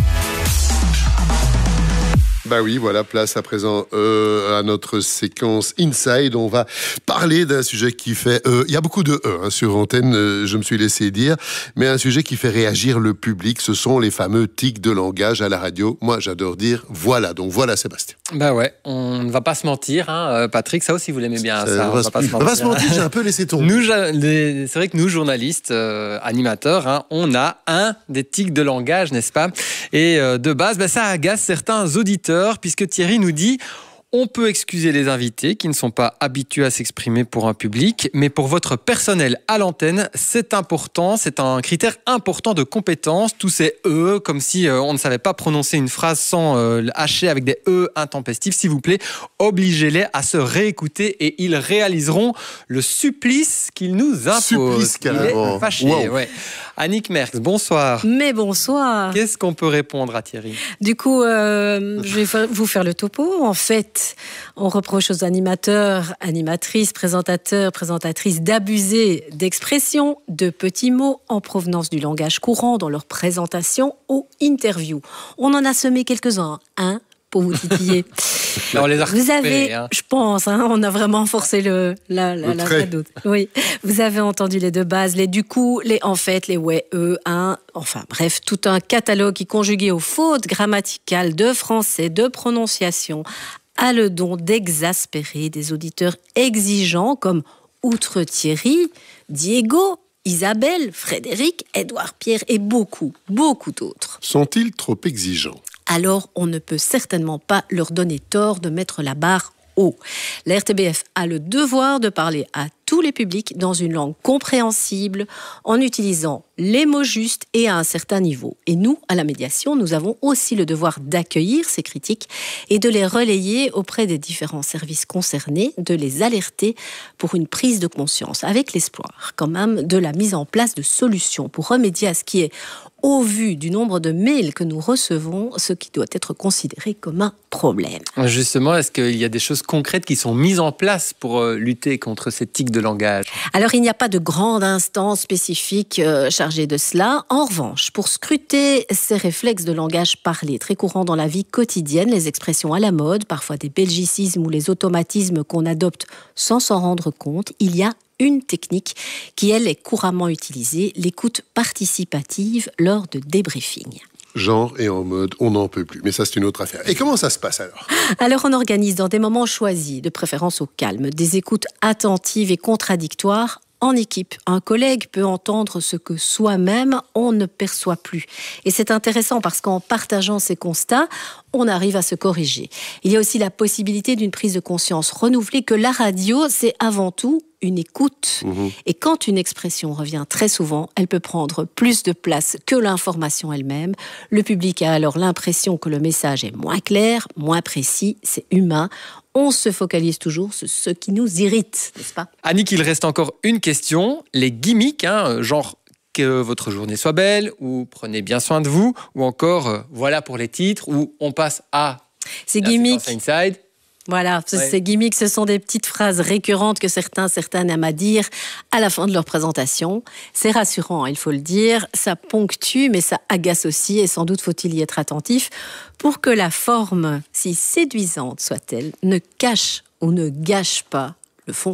Bah oui, voilà, place à présent euh, à notre séquence Inside. On va parler d'un sujet qui fait... Il euh, y a beaucoup de E hein, sur antenne, euh, je me suis laissé dire, mais un sujet qui fait réagir le public, ce sont les fameux tics de langage à la radio. Moi, j'adore dire voilà. Donc voilà, Sébastien. Bah ouais, on ne va pas se mentir, hein, Patrick, ça aussi vous l'aimez bien. Ça, ça, on va, va pas se mentir. On va pas se mentir, j'ai un peu laissé tomber. Nous, les, c'est vrai que nous, journalistes, euh, animateurs, hein, on a un des tics de langage, n'est-ce pas ? Et euh, de base, bah, ça agace certains auditeurs, puisque Thierry nous dit on peut excuser les invités qui ne sont pas habitués à s'exprimer pour un public, mais pour votre personnel à l'antenne, c'est important, c'est un critère important de compétence. Tous ces E, comme si euh, on ne savait pas prononcer une phrase sans euh, hacher avec des E intempestifs. S'il vous plaît, obligez-les à se réécouter et ils réaliseront le supplice qu'ils nous imposent. Supplice, carrément. Il est fâché, wow. ouais. Annick Merckx, bonsoir. Mais bonsoir. Qu'est-ce qu'on peut répondre à Thierry ? Du coup, euh, je vais vous faire le topo. En fait, on reproche aux animateurs, animatrices, présentateurs, présentatrices d'abuser d'expressions, de petits mots en provenance du langage courant dans leur présentation ou interview. On en a semé quelques-uns, hein, pour vous titiller. Là, on les a vous avez, hein. je pense, hein, on a vraiment forcé le, la, la, le la doute. Oui, vous avez entendu les deux bases, les du coup, les en fait, les ouais, eux, hein, enfin bref, tout un catalogue qui, conjugué aux fautes grammaticales de français, de prononciation, a le don d'exaspérer des auditeurs exigeants comme outre Thierry, Diego, Isabelle, Frédéric, Édouard Pierre et beaucoup, beaucoup d'autres. Sont-ils trop exigeants ? Alors on ne peut certainement pas leur donner tort de mettre la barre haut. La R T B F a le devoir de parler à tous les publics dans une langue compréhensible, en utilisant les mots justes et à un certain niveau. Et nous, à la médiation, nous avons aussi le devoir d'accueillir ces critiques et de les relayer auprès des différents services concernés, de les alerter pour une prise de conscience, avec l'espoir quand même de la mise en place de solutions pour remédier à ce qui est, au vu du nombre de mails que nous recevons, ce qui doit être considéré comme un problème. Justement, est-ce qu'il y a des choses concrètes qui sont mises en place pour lutter contre ces tics de langage ? Alors, il n'y a pas de grande instance spécifique euh, chargée de cela. En revanche, pour scruter ces réflexes de langage parlé, très courants dans la vie quotidienne, les expressions à la mode, parfois des belgicismes ou les automatismes qu'on adopte sans s'en rendre compte, il y a une technique qui, elle, est couramment utilisée, l'écoute participative lors de débriefing. Genre et en mode on n'en peut plus. Mais ça, c'est une autre affaire. Et comment ça se passe alors ? Alors, on organise dans des moments choisis, de préférence au calme, des écoutes attentives et contradictoires en équipe. Un collègue peut entendre ce que soi-même, on ne perçoit plus. Et c'est intéressant parce qu'en partageant ces constats, on arrive à se corriger. Il y a aussi la possibilité d'une prise de conscience renouvelée que la radio, c'est avant tout une écoute. Mmh. Et quand une expression revient très souvent, elle peut prendre plus de place que l'information elle-même. Le public a alors l'impression que le message est moins clair, moins précis, c'est humain. On se focalise toujours sur ce qui nous irrite, n'est-ce pas ? Annick, il reste encore une question. Les gimmicks, hein, genre que votre journée soit belle, ou prenez bien soin de vous, ou encore euh, voilà pour les titres, ou on passe à ces gimmicks. Inside. Voilà, ouais. Ces gimmicks, ce sont des petites phrases récurrentes que certains, certaines aiment à dire à la fin de leur présentation. C'est rassurant, il faut le dire. Ça ponctue, mais ça agace aussi, et sans doute faut-il y être attentif pour que la forme, si séduisante soit-elle, ne cache ou ne gâche pas le fond.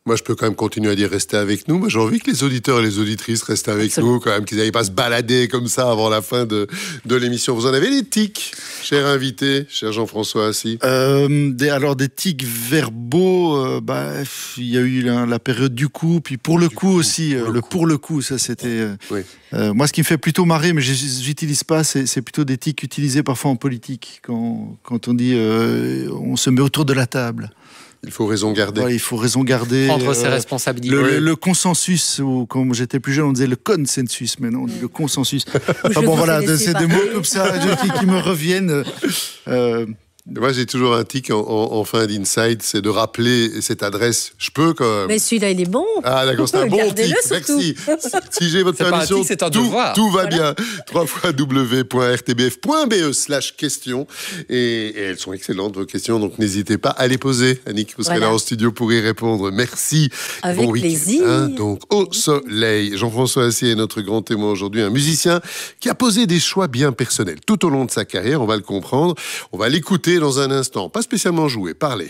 Moi, je peux quand même continuer à dire restez avec nous. Moi, j'ai envie que les auditeurs et les auditrices restent avec Absolument. nous, quand même, qu'ils n'aaillent pas se balader comme ça avant la fin de, de l'émission. Vous en avez des tics, cher invité, cher Jean-François Assy euh, des, Alors, des tics verbaux, euh, bah, il y a eu la, la période du coup, puis pour le du coup, coup aussi, pour euh, le, le coup. pour le coup, ça c'était... Euh, oui. euh, moi, ce qui me fait plutôt marrer, mais je n'utilise pas, c'est, c'est plutôt des tics utilisés parfois en politique, quand, quand on dit euh, on se met autour de la table. Il faut raison garder. Ouais, il faut raison garder. Prendre euh, ses responsabilités. Le, le, le consensus, ou quand j'étais plus jeune, on disait le consensus, maintenant on dit le consensus. Enfin bon, voilà, c'est des mots comme ça qui, qui me reviennent. Euh, Moi, j'ai toujours un tic en, en, en fin d'Inside, c'est de rappeler cette adresse. Je peux quand même. Mais celui-là, il est bon. Ah, d'accord, c'est un bon tic. Merci. Si j'ai votre permission, tic, tout, tout va voilà. bien. trois fois w point r t b f point b e slash questions. Et, et elles sont excellentes, vos questions, donc n'hésitez pas à les poser. Annick, vous serez voilà. là en studio pour y répondre. Merci. Avec bon plaisir. Hein, donc, au soleil. Jean-François Assy est notre grand témoin aujourd'hui, un musicien qui a posé des choix bien personnels tout au long de sa carrière. On va le comprendre. On va l'écouter dans un instant, pas spécialement jouer, parler.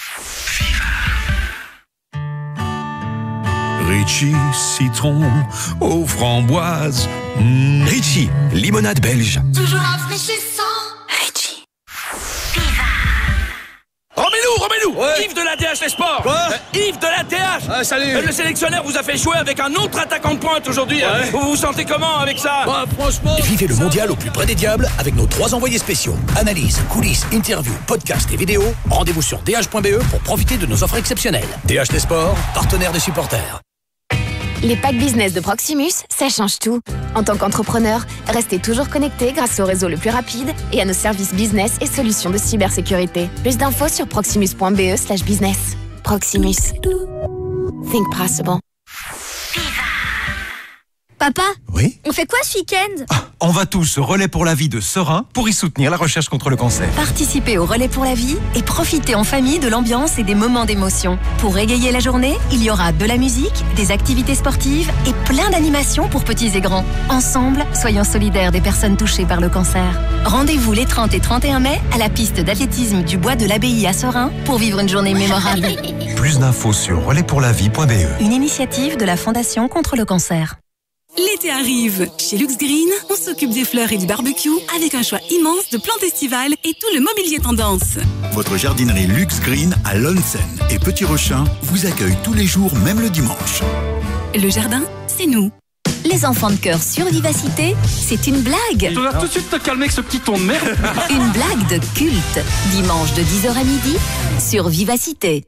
Ritchie, citron aux framboises. Mmh. Ritchie, limonade belge. Toujours rafraîchissant. Ritchie. Remets-nous, remets-nous ouais. Yves de l'A T H Les Sports. Quoi euh, Yves de l'A T H. Ah, salut. Euh, le sélectionneur vous a fait jouer avec un autre attaquant de pointe aujourd'hui. Ouais. Vous vous sentez comment avec ça? Bah, franchement... Vivez le mondial au plus près des diables avec nos trois envoyés spéciaux. Analyse, coulisses, interviews, podcasts et vidéos. Rendez-vous sur d h point b e pour profiter de nos offres exceptionnelles. D H Les Sports, partenaire des supporters. Les packs business de Proximus, ça change tout. En tant qu'entrepreneur, restez toujours connecté grâce au réseau le plus rapide et à nos services business et solutions de cybersécurité. Plus d'infos sur proximus point b e slash business. Proximus. Think possible. Papa, oui on fait quoi ce week-end? ah, On va tous au Relais pour la vie de Serein pour y soutenir la recherche contre le cancer. Participez au Relais pour la vie et profitez en famille de l'ambiance et des moments d'émotion. Pour égayer la journée, il y aura de la musique, des activités sportives et plein d'animations pour petits et grands. Ensemble, soyons solidaires des personnes touchées par le cancer. Rendez-vous les trente et trente et un mai à la piste d'athlétisme du Bois de l'Abbaye à Serein pour vivre une journée mémorable. Plus d'infos sur relais pour la vie point b e. Une initiative de la Fondation contre le cancer. L'été arrive. Chez Lux Green, on s'occupe des fleurs et du barbecue avec un choix immense de plantes estivales et tout le mobilier tendance. Votre jardinerie Lux Green à Lonsen et Petit Rochin vous accueille tous les jours, même le dimanche. Le jardin, c'est nous. Les enfants de cœur sur Vivacité, c'est une blague. Tu vas tout de suite te calmer avec ce petit ton de merde. Une blague de culte. Dimanche de dix heures à midi sur Vivacité.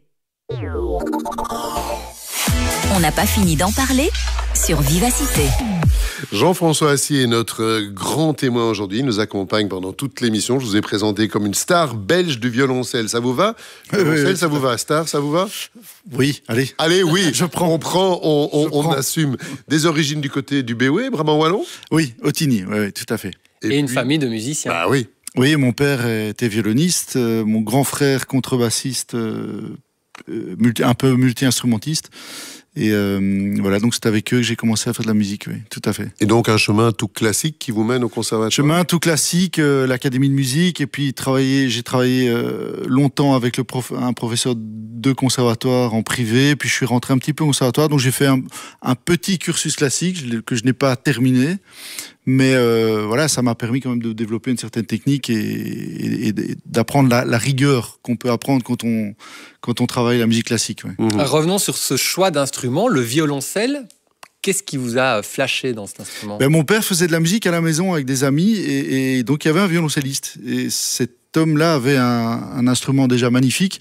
On n'a pas fini d'en parler sur Vivacité. Jean-François Assy est notre grand témoin aujourd'hui. Il nous accompagne pendant toute l'émission. Je vous ai présenté comme une star belge du violoncelle. Ça vous va? Violoncelle, oui, ça vous va? Star, ça vous va? Oui, allez. Allez, oui. Je prends. On prend, on, on, on prends. assume. Des origines du côté du Béoué, Brabant-Wallon? Oui, Otigny, oui, oui, tout à fait. Et, Et une puis, famille de musiciens. Bah oui. Oui, mon père était violoniste, euh, mon grand frère contrebassiste, euh, euh, multi, un peu multi-instrumentiste. Et euh, voilà, donc c'est avec eux que j'ai commencé à faire de la musique, oui, tout à fait. Et donc un chemin tout classique qui vous mène au conservatoire? Chemin tout classique, euh, l'académie de musique, et puis travailler, j'ai travaillé euh, longtemps avec le prof, un professeur de conservatoire en privé, puis je suis rentré un petit peu au conservatoire, donc j'ai fait un, un petit cursus classique que je n'ai pas terminé. Mais euh, voilà, ça m'a permis quand même de développer une certaine technique et, et, et d'apprendre la, la rigueur qu'on peut apprendre quand on, quand on travaille la musique classique. Ouais. Mmh. Revenons sur ce choix d'instrument, le violoncelle. Qu'est-ce qui vous a flashé dans cet instrument? Ben, mon père faisait de la musique à la maison avec des amis et, et donc il y avait un violoncelliste. Et cet homme-là avait un, un instrument déjà magnifique.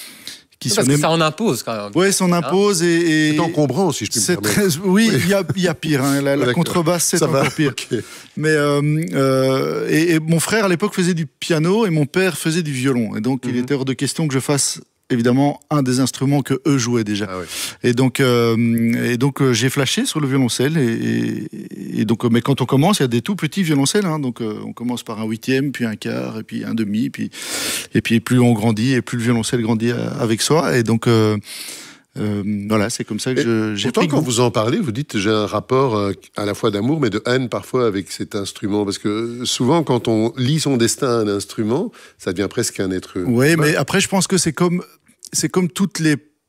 Qui Parce que ça en impose quand même. Oui, ça en impose. Hein et, et c'est encombrant, si je puis me permettre. Très, oui, il oui. y, y a pire. Hein. La, la contrebasse, c'est ça encore va. pire. Okay. Mais euh, euh, et, et mon frère, à l'époque, faisait du piano et mon père faisait du violon. Et donc, mm-hmm. il était hors de question que je fasse évidemment un des instruments que eux jouaient déjà. Ah ouais. Et donc, euh, et donc euh, j'ai flashé sur le violoncelle. Et, et, et donc, mais quand on commence, il y a des tout petits violoncelles. Hein, donc, euh, on commence par un huitième, puis un quart, et puis un demi, puis et puis plus on grandit, et plus le violoncelle grandit avec soi. Et donc, euh, euh, voilà, c'est comme ça que je, j'ai pourtant, pris. Quand vous en parlez, vous dites j'ai un rapport euh, à la fois d'amour, mais de haine parfois avec cet instrument, parce que souvent, quand on lit son destin à un instrument, ça devient presque un être humain. Oui, mais après, je pense que c'est comme c'est comme toutes les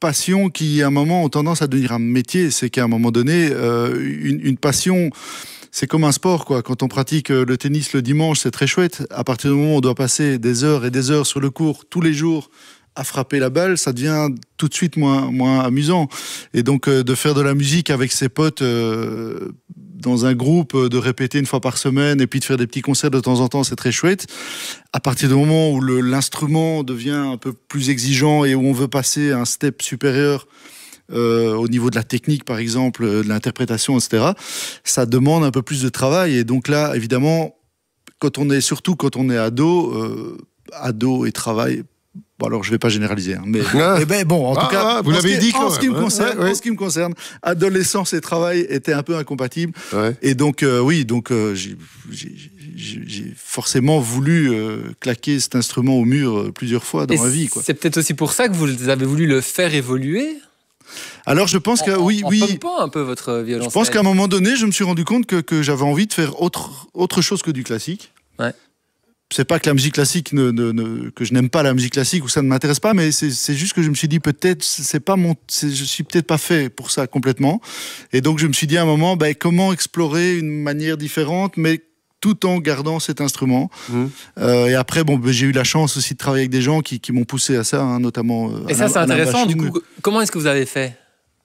passions qui, à un moment, ont tendance à devenir un métier. C'est qu'à un moment donné, euh, une, une passion, c'est comme un sport, quoi. Quand on pratique le tennis le dimanche, c'est très chouette. À partir du moment où on doit passer des heures et des heures sur le court tous les jours à frapper la balle, ça devient tout de suite moins, moins amusant. Et donc, euh, de faire de la musique avec ses potes euh, dans un groupe, de répéter une fois par semaine et puis de faire des petits concerts de temps en temps, c'est très chouette. À partir du moment où le, l'instrument devient un peu plus exigeant et où on veut passer à un step supérieur euh, au niveau de la technique, par exemple, de l'interprétation, et cetera, ça demande un peu plus de travail. Et donc là, évidemment, quand on est, surtout quand on est ado, euh, ado et travail, bon, alors je ne vais pas généraliser, hein, mais eh ben, bon, en ah, tout cas, ah, vous l'avez dit en quand ce qui me même, concerne, ouais, ouais. en ce qui me concerne, adolescence et travail étaient un peu incompatibles, ouais. et donc euh, oui, donc euh, j'ai, j'ai, j'ai, j'ai forcément voulu euh, claquer cet instrument au mur euh, plusieurs fois dans et ma vie, quoi. C'est peut-être aussi pour ça que vous avez voulu le faire évoluer. Alors je pense en, que oui, en, oui. En pompant un peu votre violoncelle. Je pense qu'à un moment donné, je me suis rendu compte que, que j'avais envie de faire autre, autre chose que du classique. Ouais. C'est pas que la musique classique ne, ne, ne, que je n'aime pas la musique classique ou ça ne m'intéresse pas, mais c'est, c'est juste que je me suis dit peut-être c'est pas mon, c'est, je suis peut-être pas fait pour ça complètement. Et donc je me suis dit à un moment, ben, comment explorer une manière différente, mais tout en gardant cet instrument. Mmh. Euh, et après, bon, ben, j'ai eu la chance aussi de travailler avec des gens qui, qui m'ont poussé à ça, hein, notamment. Euh, et ça, Alain, c'est intéressant. Alain du coup, comment est-ce que vous avez fait?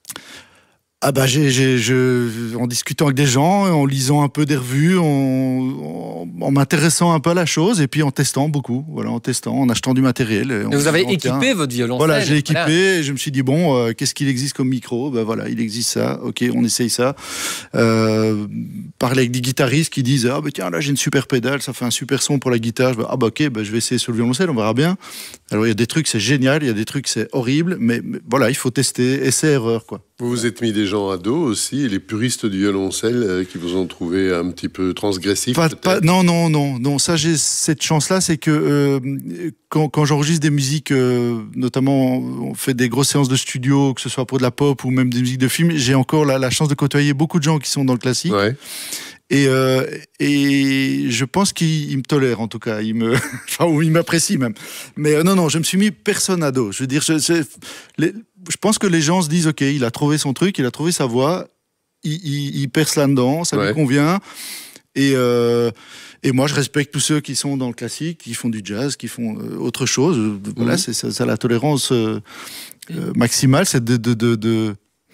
Ah bah j'ai, j'ai, je, en discutant avec des gens, en lisant un peu des revues, en, en, en m'intéressant un peu à la chose et puis en testant beaucoup, voilà, en testant, en achetant du matériel. Et vous avez équipé tiens, votre violoncelle. Voilà, j'ai équipé voilà. Et je me suis dit bon, euh, qu'est-ce qu'il existe comme micro? Ben voilà, il existe ça. Ok, on essaye ça. Euh, parler avec des guitaristes qui disent ah ben tiens là j'ai une super pédale, ça fait un super son pour la guitare. Je, ah bah ok, ben, je vais essayer sur le violoncelle, on verra bien. Alors il y a des trucs c'est génial, il y a des trucs c'est horrible, mais, mais voilà, il faut tester, essai erreur quoi. Vous vous êtes mis des gens ados aussi, et les puristes du violoncelle euh, qui vous ont trouvé un petit peu transgressifs. Pas, pas, non, non, non, non. Ça, j'ai cette chance-là, c'est que euh, quand, quand j'enregistre des musiques, euh, notamment, on fait des grosses séances de studio, que ce soit pour de la pop ou même des musiques de film, j'ai encore la, la chance de côtoyer beaucoup de gens qui sont dans le classique. Ouais. Et, euh, et je pense qu'il me tolère, en tout cas. Il me, enfin, ou il m'apprécie même. Mais euh, non, non, je me suis mis personne à dos. Je veux dire, je, je, les, je pense que les gens se disent, OK, il a trouvé son truc, il a trouvé sa voix, il, il, il perce là-dedans, ça ouais. lui convient. Et, euh, et moi, je respecte tous ceux qui sont dans le classique, qui font du jazz, qui font euh, autre chose. Mmh. Voilà, c'est ça, ça la tolérance euh, euh, maximale, c'est de... de, de, de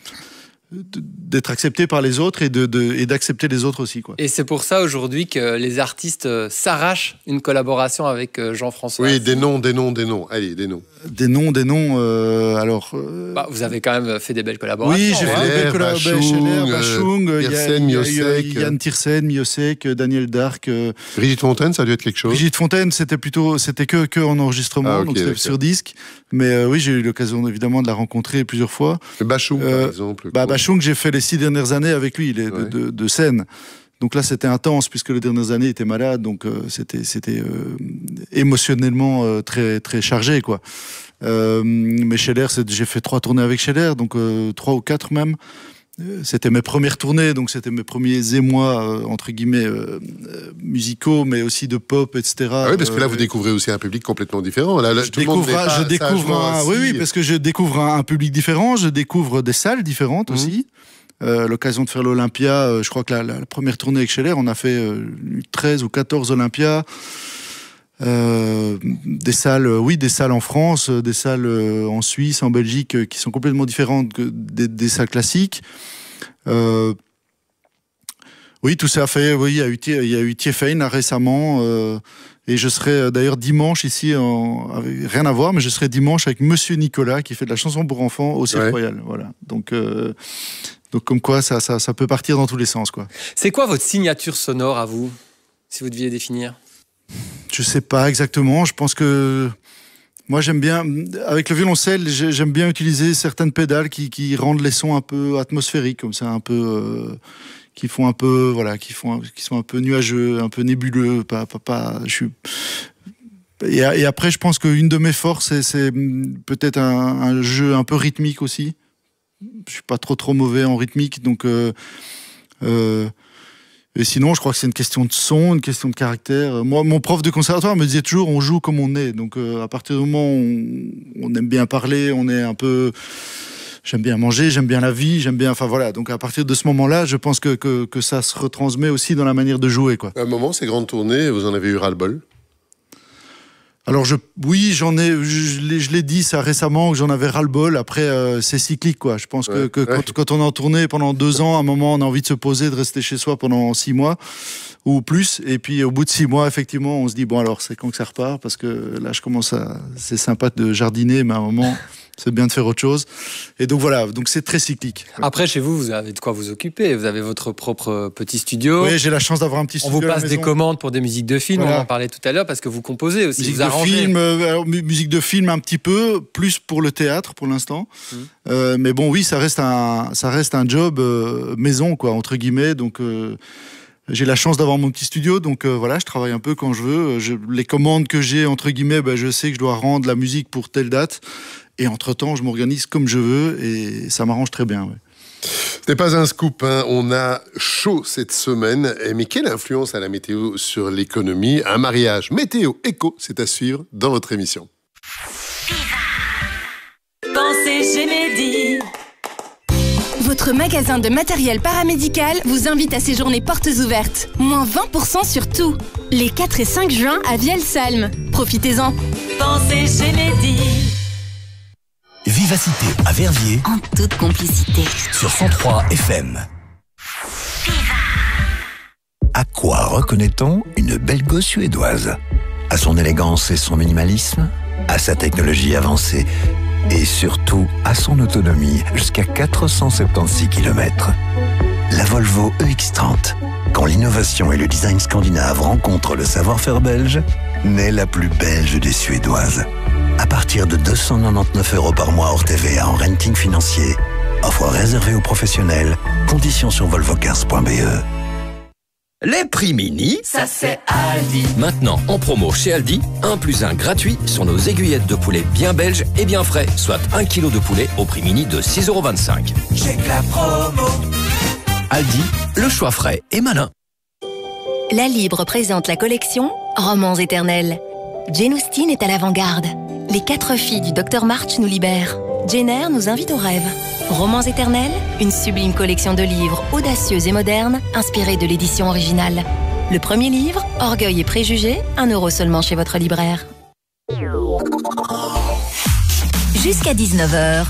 d'être accepté par les autres et, de, de, et d'accepter les autres aussi, quoi. Et c'est pour ça aujourd'hui que les artistes s'arrachent une collaboration avec Jean-François. Oui, des noms, des noms, des noms. Allez, des noms. Des noms, des noms. Euh, alors. Euh... Bah, vous avez quand même fait des belles collaborations. Oui, j'ai fait des belles collaborations. Bachung, Tiersen, Miosek, Yann Tiersen, Miosek, Daniel Darc. Euh... Brigitte Fontaine, ça a dû être quelque chose. Brigitte Fontaine, c'était plutôt, c'était que, que en enregistrement, ah, okay, donc c'était okay. sur disque. Mais euh, oui, j'ai eu l'occasion évidemment de la rencontrer plusieurs fois. Bachung, euh, par exemple. Bah, Bachung, j'ai fait les six dernières années avec lui, les, ouais. de, de, de scène. Donc là, c'était intense puisque les dernières années, il était malade, donc euh, c'était, c'était euh, émotionnellement euh, très, très chargé, quoi. Euh, mais Scheller, j'ai fait trois tournées avec Scheller, donc euh, trois ou quatre même. C'était mes premières tournées, donc c'était mes premiers émois, euh, entre guillemets, euh, euh, musicaux, mais aussi de pop, et cetera. Ah oui, parce que là, vous découvrez aussi un public complètement différent. Là, là, je découvre, un, je découvre un, oui, oui, parce que je découvre un, un public différent, je découvre des salles différentes mmh. aussi. Euh, l'occasion de faire l'Olympia, euh, je crois que la, la, la première tournée avec Scheller, on a fait euh, treize ou quatorze Olympia. Euh, des salles, euh, oui, des salles en France, euh, des salles euh, en Suisse, en Belgique, euh, qui sont complètement différentes que des, des salles classiques. Euh, oui, tout ça a fait. Oui, il y a eu, il y a eu Tiefein récemment, euh, et je serai euh, d'ailleurs dimanche ici, en, avec, rien à voir, mais je serai dimanche avec Monsieur Nicolas qui fait de la chanson pour enfants au Cirque ouais. Royal. Voilà. Donc, euh, donc comme quoi, ça, ça, ça peut partir dans tous les sens, quoi. C'est quoi votre signature sonore à vous, si vous deviez définir? Je sais pas exactement. Je pense que moi j'aime bien avec le violoncelle, j'aime bien utiliser certaines pédales qui, qui rendent les sons un peu atmosphériques, comme ça, un peu euh, qui font un peu voilà, qui font qui sont un peu nuageux, un peu nébuleux. Pas pas pas. Je suis. Et, et après, je pense qu'une de mes forces, c'est, c'est peut-être un, un jeu un peu rythmique aussi. Je suis pas trop trop mauvais en rythmique, donc. Euh, euh, Et sinon, je crois que c'est une question de son, une question de caractère. Moi, mon prof de conservatoire me disait toujours, on joue comme on est. Donc, euh, à partir du moment où on, on aime bien parler, on est un peu... J'aime bien manger, j'aime bien la vie, j'aime bien... Enfin, voilà. Donc, à partir de ce moment-là, je pense que, que, que ça se retransmet aussi dans la manière de jouer, quoi. À un moment, ces grandes tournées, vous en avez eu ras-le-bol? Alors je, oui, j'en ai, je, l'ai, je l'ai dit ça récemment que j'en avais ras-le-bol. Après, euh, c'est cyclique, quoi. Je pense ouais, que, que ouais. quand, quand on est en tournée pendant deux ans, à un moment, on a envie de se poser, de rester chez soi pendant six mois ou plus. Et puis au bout de six mois, effectivement, on se dit bon alors c'est quand que ça repart, parce que là, je commence à, c'est sympa de jardiner, mais à un moment. C'est bien de faire autre chose. Et donc voilà, donc c'est très cyclique. Après, chez vous, vous avez de quoi vous occuper. Vous avez votre propre petit studio. Oui, j'ai la chance d'avoir un petit studio. On vous passe des commandes pour des musiques de film, voilà. On en parlait tout à l'heure, parce que vous composez aussi, musique vous arrangez. De film, euh, alors, musique de film un petit peu, plus pour le théâtre pour l'instant. Mmh. Euh, mais bon, oui, ça reste un, ça reste un job euh, maison, quoi, entre guillemets. Donc... Euh, j'ai la chance d'avoir mon petit studio, donc euh, voilà, je travaille un peu quand je veux. Je, les commandes que j'ai, entre guillemets, ben, je sais que je dois rendre la musique pour telle date. Et entre-temps, je m'organise comme je veux et ça m'arrange très bien. Ouais. Ce n'est pas un scoop, hein. On a chaud cette semaine. Mais quelle influence a la météo sur l'économie? Un mariage météo-éco, c'est à suivre dans votre émission. Pensez Gémédi. Votre magasin de matériel paramédical vous invite à séjourner portes ouvertes. Moins vingt pour cent sur tout. Les quatre et cinq juin à Vielsalm. Profitez-en. Pensez Gémédi. Vivacité à Verviers. En toute complicité. Sur cent trois F M. À quoi reconnaît-on une belle gosse suédoise? À son élégance et son minimalisme? À sa technologie avancée? Et surtout à son autonomie jusqu'à quatre cent soixante-seize kilomètres. La Volvo E X trente. Quand l'innovation et le design scandinave rencontrent le savoir-faire belge, naît la plus belge des Suédoises. À partir de deux cent quatre-vingt-dix-neuf euros par mois hors T V A en renting financier. Offre réservée aux professionnels. Conditions sur volvocars point b e. Les prix mini, ça c'est Aldi. Maintenant en promo chez Aldi, un plus un gratuit sur nos aiguillettes de poulet bien belges et bien frais, soit un kilo de poulet au prix mini de six euros vingt-cinq. Check la promo. Aldi, le choix frais et malin. La Libre présente la collection Romans éternels. Jane Austen est à l'avant-garde. Les quatre filles du docteur March nous libèrent. Jane Eyre nous invite au rêve. Romans éternels, une sublime collection de livres audacieux et modernes, inspirés de l'édition originale. Le premier livre, Orgueil et préjugés, un euro seulement chez votre libraire. Jusqu'à dix-neuf heures,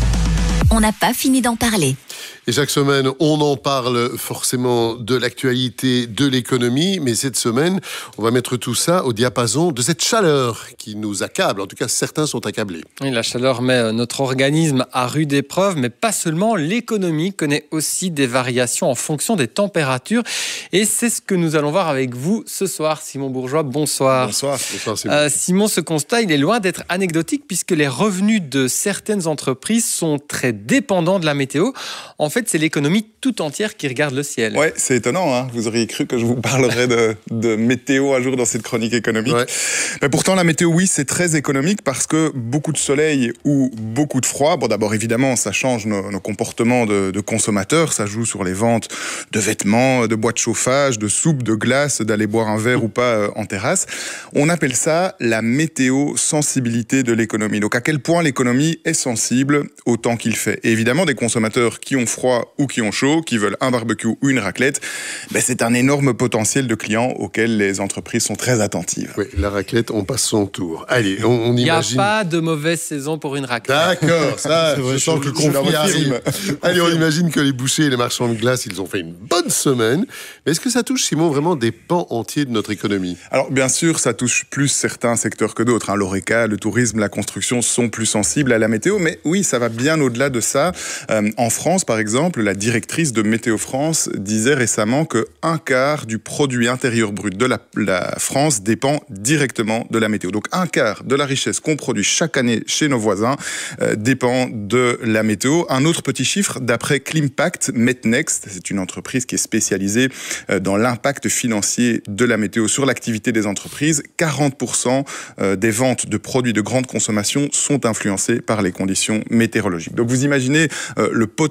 on n'a pas fini d'en parler. Et chaque semaine, on en parle forcément de l'actualité, de l'économie, mais cette semaine, on va mettre tout ça au diapason de cette chaleur qui nous accable. En tout cas, certains sont accablés. Oui, la chaleur met notre organisme à rude épreuve, mais pas seulement. L'économie connaît aussi des variations en fonction des températures. Et c'est ce que nous allons voir avec vous ce soir. Simon Bourgeois, bonsoir. Bonsoir. Bonsoir Simon. Euh, Simon, ce constat, il est loin d'être anecdotique puisque les revenus de certaines entreprises sont très dépendants de la météo. En fait, c'est l'économie tout entière qui regarde le ciel. Ouais, c'est étonnant, hein. Vous auriez cru que je vous parlerais de, de météo un jour dans cette chronique économique. Ouais. Mais pourtant, la météo, oui, c'est très économique parce que beaucoup de soleil ou beaucoup de froid, bon, d'abord, évidemment, ça change nos, nos comportements de, de consommateurs, ça joue sur les ventes de vêtements, de boîtes de chauffage, de soupe, de glace, d'aller boire un verre ou pas en terrasse. On appelle ça la météo-sensibilité de l'économie. Donc, à quel point l'économie est sensible au temps qu'il fait. Et évidemment, des consommateurs qui ont froid ou qui ont chaud, qui veulent un barbecue ou une raclette, ben c'est un énorme potentiel de clients auxquels les entreprises sont très attentives. Oui, la raclette, on passe son tour. Allez, on, on imagine... Il n'y a pas de mauvaise saison pour une raclette. D'accord, ça, je sens que le conflit arrive. Allez, on imagine que les bouchers et les marchands de glace, ils ont fait une bonne semaine. Mais est-ce que ça touche, Simon, vraiment des pans entiers de notre économie? Alors, bien sûr, ça touche plus certains secteurs que d'autres. Hein. L'Horeca, le tourisme, la construction sont plus sensibles à la météo. Mais oui, ça va bien au-delà de ça. Euh, en France, par exemple, la directrice de Météo France disait récemment que un quart du produit intérieur brut de la, la France dépend directement de la météo. Donc un quart de la richesse qu'on produit chaque année chez nos voisins euh, dépend de la météo. Un autre petit chiffre, d'après Climpact Metnext, c'est une entreprise qui est spécialisée euh, dans l'impact financier de la météo sur l'activité des entreprises, quarante pour cent euh, des ventes de produits de grande consommation sont influencées par les conditions météorologiques. Donc vous imaginez euh, le potentiel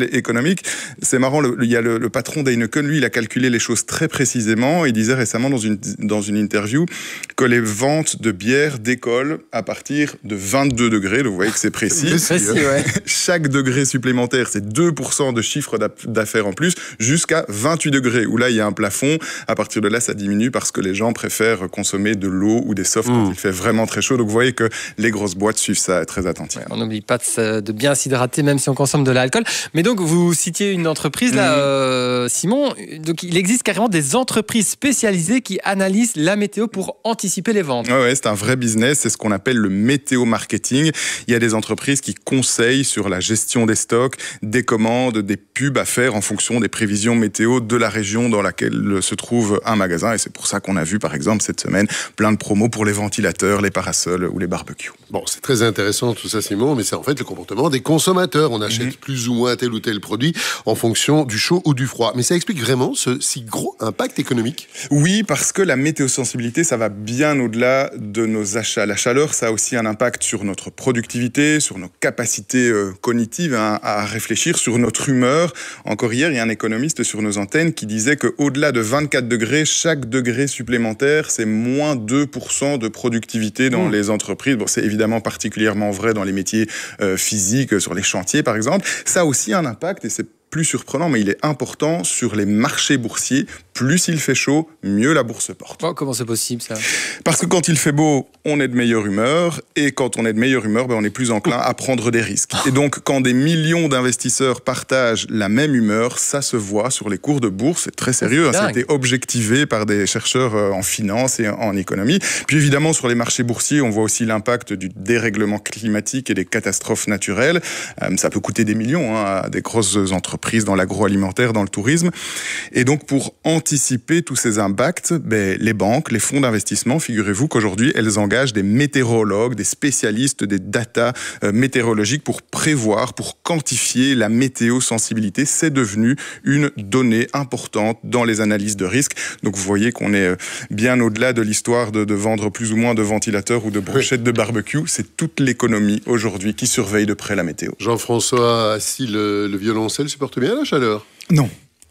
modèle économique. C'est marrant, le, il y a le, le patron d'Heineken, lui, il a calculé les choses très précisément. Il disait récemment dans une, dans une interview que les ventes de bière décollent à partir de vingt-deux degrés. Donc vous voyez que c'est précis. précis ouais. Chaque degré supplémentaire, c'est deux pour cent de chiffre d'affaires en plus, jusqu'à vingt-huit degrés, où là, il y a un plafond. À partir de là, ça diminue parce que les gens préfèrent consommer de l'eau ou des softs mmh. quand il fait vraiment très chaud. Donc vous voyez que les grosses boîtes suivent ça très attentivement. Ouais, on n'oublie pas de, de bien s'hydrater, même si on consomme de l'alcool. Mais donc, vous citiez une entreprise, là, mmh. euh, Simon. Donc, il existe carrément des entreprises spécialisées qui analysent la météo pour anticiper les ventes. Oui, ouais, c'est un vrai business. C'est ce qu'on appelle le météo-marketing. Il y a des entreprises qui conseillent sur la gestion des stocks, des commandes, des pubs à faire en fonction des prévisions météo de la région dans laquelle se trouve un magasin. Et c'est pour ça qu'on a vu, par exemple, cette semaine, plein de promos pour les ventilateurs, les parasols ou les barbecues. Bon, c'est très intéressant tout ça, Simon, mais c'est en fait le comportement des consommateurs. On achète mmh. plus ou moins tel ou tel produit en fonction du chaud ou du froid. Mais ça explique vraiment ce si gros impact économique? Oui, parce que la météosensibilité, ça va bien au-delà de nos achats. La chaleur, ça a aussi un impact sur notre productivité, sur nos capacités euh, cognitives hein, à réfléchir, sur notre humeur. Encore hier, il y a un économiste sur nos antennes qui disait qu'au-delà de vingt-quatre degrés, chaque degré supplémentaire, c'est moins deux pour cent de productivité dans mmh. les entreprises. Bon, c'est évidemment particulièrement vrai dans les métiers euh, physiques, sur les chantiers par exemple. Ça a aussi un impact, et c'est plus surprenant, mais il est important sur les marchés boursiers. Plus il fait chaud, mieux la bourse porte. Oh, comment c'est possible ça? Parce que quand il fait beau, on est de meilleure humeur, et quand on est de meilleure humeur, ben on est plus enclin à prendre des risques. Et donc, quand des millions d'investisseurs partagent la même humeur, ça se voit sur les cours de bourse. C'est très sérieux, hein, ça a été objectivé par des chercheurs en finance et en économie. Puis évidemment, sur les marchés boursiers, on voit aussi l'impact du dérèglement climatique et des catastrophes naturelles. Euh, ça peut coûter des millions hein, à des grosses entreprises dans l'agroalimentaire, dans le tourisme. Et donc, pour anticiper tous ces impacts, ben, les banques, les fonds d'investissement, figurez-vous qu'aujourd'hui, elles engagent des météorologues, des spécialistes des data euh, météorologiques pour prévoir, pour quantifier la météosensibilité. C'est devenu une donnée importante dans les analyses de risque. Donc, vous voyez qu'on est bien au-delà de l'histoire de, de vendre plus ou moins de ventilateurs ou de brochettes oui. de barbecue. C'est toute l'économie aujourd'hui qui surveille de près la météo. Jean-François, si le, le violoncelle supporte bien la chaleur? Non.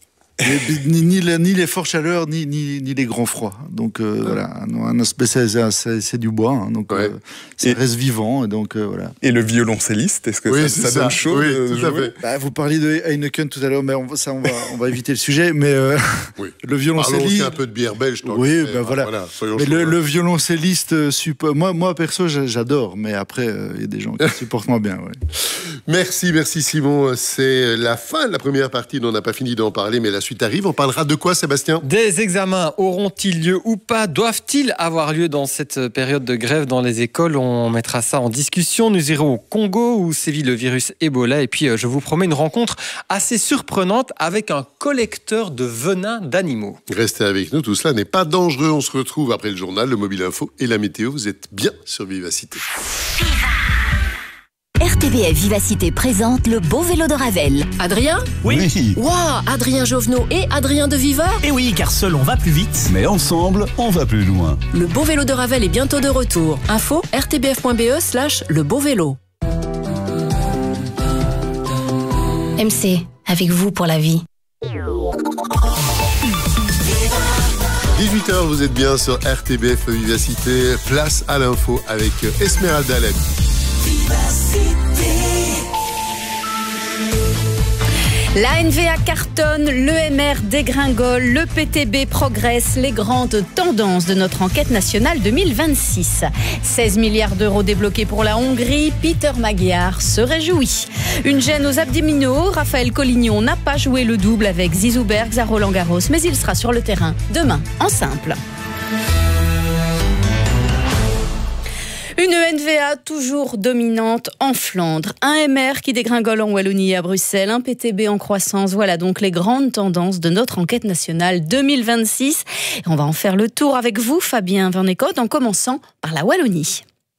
ni, ni, ni, ni les fortes chaleurs, ni, ni, ni les grands froids. Donc euh, ouais. voilà, un aspect, c'est, c'est, c'est du bois, hein, donc ouais. euh, ça et, reste vivant. Et, donc, euh, voilà. Et le violoncelliste, est-ce que oui, ça, ça, ça donne chaud oui, de tout à fait. Bah, vous parliez de Heineken tout à l'heure, mais on, ça, on, va, on va éviter le sujet. Mais euh, oui. le violoncelliste. Parlons aussi un peu de bière belge. Donc oui, ben voilà. voilà mais le, le violoncelliste, super, moi, moi perso, j'adore. Mais après, il euh, y a des gens qui supportent moins bien. Ouais. Merci, merci Simon. C'est la fin de la première partie. On n'a pas fini d'en parler, mais la suite arrive. On parlera de quoi, Sébastien? Des examens auront-ils lieu ou pas? Doivent-ils avoir lieu dans cette période de grève dans les écoles? On mettra ça en discussion. Nous irons au Congo où sévit le virus Ebola. Et puis, je vous promets une rencontre assez surprenante avec un collecteur de venin d'animaux. Restez avec nous. Tout cela n'est pas dangereux. On se retrouve après le journal, le Mobile Info et la météo. Vous êtes bien sur Vivacité. R T B F Vivacité présente le beau vélo de Ravel. Adrien? Oui. Waouh, Adrien Jovenot et Adrien de Viveur? Eh oui, car seul on va plus vite, mais ensemble on va plus loin. Le beau vélo de Ravel est bientôt de retour. Info r t b f point b e slash le beau vélo. M C, avec vous pour la vie. dix-huit heures, vous êtes bien sur R T B F Vivacité. Place à l'info avec Esmeralda Alem. La N V A cartonne, l'E M R dégringole, le P T B progresse, les grandes tendances de notre enquête nationale deux mille vingt-six. seize milliards d'euros débloqués pour la Hongrie, Peter Magyar se réjouit. Une gêne aux abdominaux, Raphaël Collignon n'a pas joué le double avec Zizou Bergs à Roland-Garros, mais il sera sur le terrain demain en simple. Une N V A toujours dominante en Flandre, un M R qui dégringole en Wallonie et à Bruxelles, un P T B en croissance. Voilà donc les grandes tendances de notre enquête nationale deux mille vingt-six. Et on va en faire le tour avec vous, Fabien Vernecote, en commençant par la Wallonie.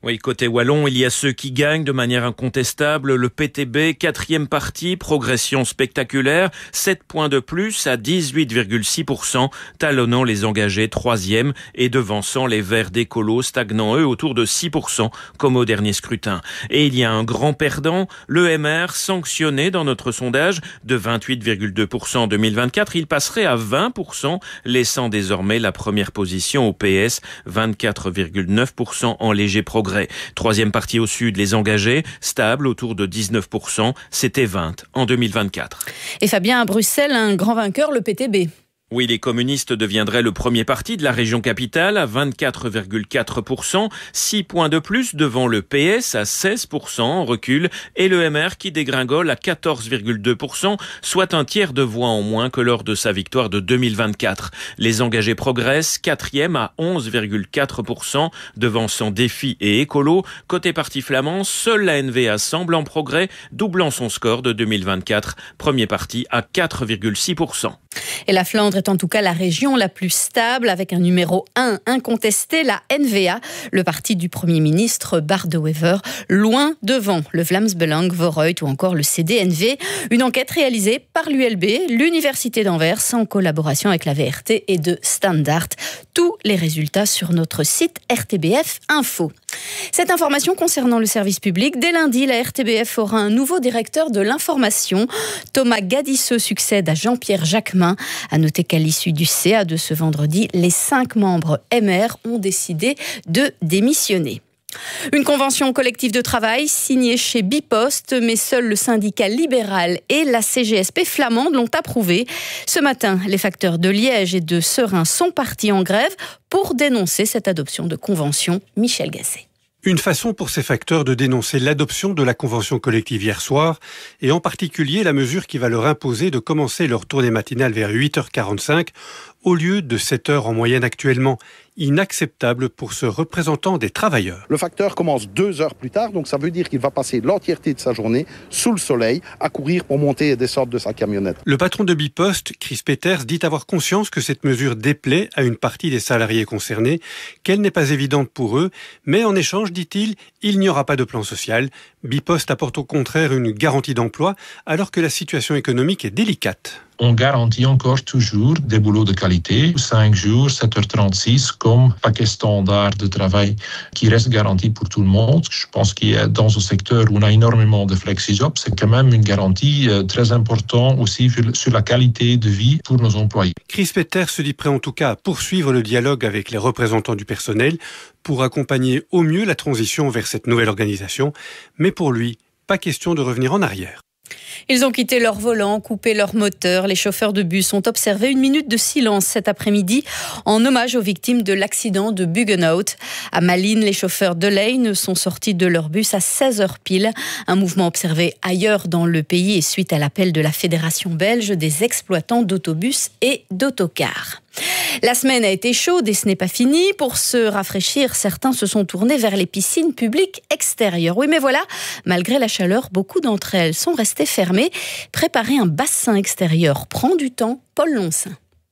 Oui, côté wallon, il y a ceux qui gagnent de manière incontestable. Le P T B, quatrième partie, progression spectaculaire, sept points de plus à dix-huit virgule six pour cent, talonnant les engagés troisième et devançant les Verts d'écolo, stagnant eux autour de six pour cent, comme au dernier scrutin. Et il y a un grand perdant, le M R, sanctionné dans notre sondage de vingt-huit virgule deux pour cent en deux mille vingt-quatre, il passerait à vingt pour cent, laissant désormais la première position au P S, vingt-quatre virgule neuf pour cent en léger progrès. Troisième partie au sud, les engagés, stable autour de dix-neuf pour cent, c'était vingt en deux mille vingt-quatre. Et Fabien, à Bruxelles, un grand vainqueur, le P T B. Oui, les communistes deviendraient le premier parti de la région capitale à vingt-quatre virgule quatre pour cent, six points de plus devant le P S à seize pour cent en recul et le M R qui dégringole à quatorze virgule deux pour cent, soit un tiers de voix en moins que lors de sa victoire de deux mille vingt-quatre. Les engagés progressent, quatrième à onze virgule quatre pour cent devant son Défi et Écolo. Côté parti flamand, seule la N V A semble en progrès, doublant son score de deux mille vingt-quatre, premier parti à quatre virgule six pour cent. Et la Flandre est en tout cas la région la plus stable, avec un numéro un incontesté, la N V A, le parti du Premier ministre Bart De Wever, loin devant le Vlaams Belang, Vooruit ou encore le C D N V. Une enquête réalisée par l'U L B, l'Université d'Anvers, en collaboration avec la V R T et de Standard. Tous les résultats sur notre site R T B F Info. Cette information concernant le service public, dès lundi, la R T B F aura un nouveau directeur de l'information. Thomas Gadisseux succède à Jean-Pierre Jacquemin. À noter qu'à l'issue du C A de ce vendredi, les cinq membres M R ont décidé de démissionner. Une convention collective de travail signée chez Bipost, mais seul le syndicat libéral et la C G S P flamande l'ont approuvée. Ce matin, les facteurs de Liège et de Serein sont partis en grève pour dénoncer cette adoption de convention. Michel Gasset. Une façon pour ces facteurs de dénoncer l'adoption de la convention collective hier soir, et en particulier la mesure qui va leur imposer de commencer leur tournée matinale vers huit heures quarante-cinq au lieu de sept heures en moyenne actuellement. Inacceptable pour ce représentant des travailleurs. Le facteur commence deux heures plus tard, donc ça veut dire qu'il va passer l'entièreté de sa journée sous le soleil à courir pour monter et descendre de sa camionnette. Le patron de Bipost, Chris Peters, dit avoir conscience que cette mesure déplaît à une partie des salariés concernés, qu'elle n'est pas évidente pour eux, mais en échange, dit-il, il n'y aura pas de plan social. Bipost apporte au contraire une garantie d'emploi alors que la situation économique est délicate. On garantit encore toujours des boulots de qualité, cinq jours, sept heures trente-six, comme paquet standard de travail qui reste garanti pour tout le monde. Je pense qu'il y a dans un secteur où on a énormément de flexi-job, c'est quand même une garantie très importante aussi sur la qualité de vie pour nos employés. Chris Peters se dit prêt en tout cas à poursuivre le dialogue avec les représentants du personnel pour accompagner au mieux la transition vers cette nouvelle organisation. Mais pour lui, pas question de revenir en arrière. Ils ont quitté leur volant, coupé leur moteur. Les chauffeurs de bus ont observé une minute de silence cet après-midi en hommage aux victimes de l'accident de Buggenhout. À Malines, les chauffeurs de Lane sont sortis de leur bus à seize heures pile. Un mouvement observé ailleurs dans le pays et suite à l'appel de la Fédération belge des exploitants d'autobus et d'autocars. La semaine a été chaude et ce n'est pas fini. Pour se rafraîchir, certains se sont tournés vers les piscines publiques extérieures. Oui, mais voilà, malgré la chaleur, beaucoup d'entre elles sont restées fermées. Préparer un bassin extérieur prend du temps. Paul Loncin.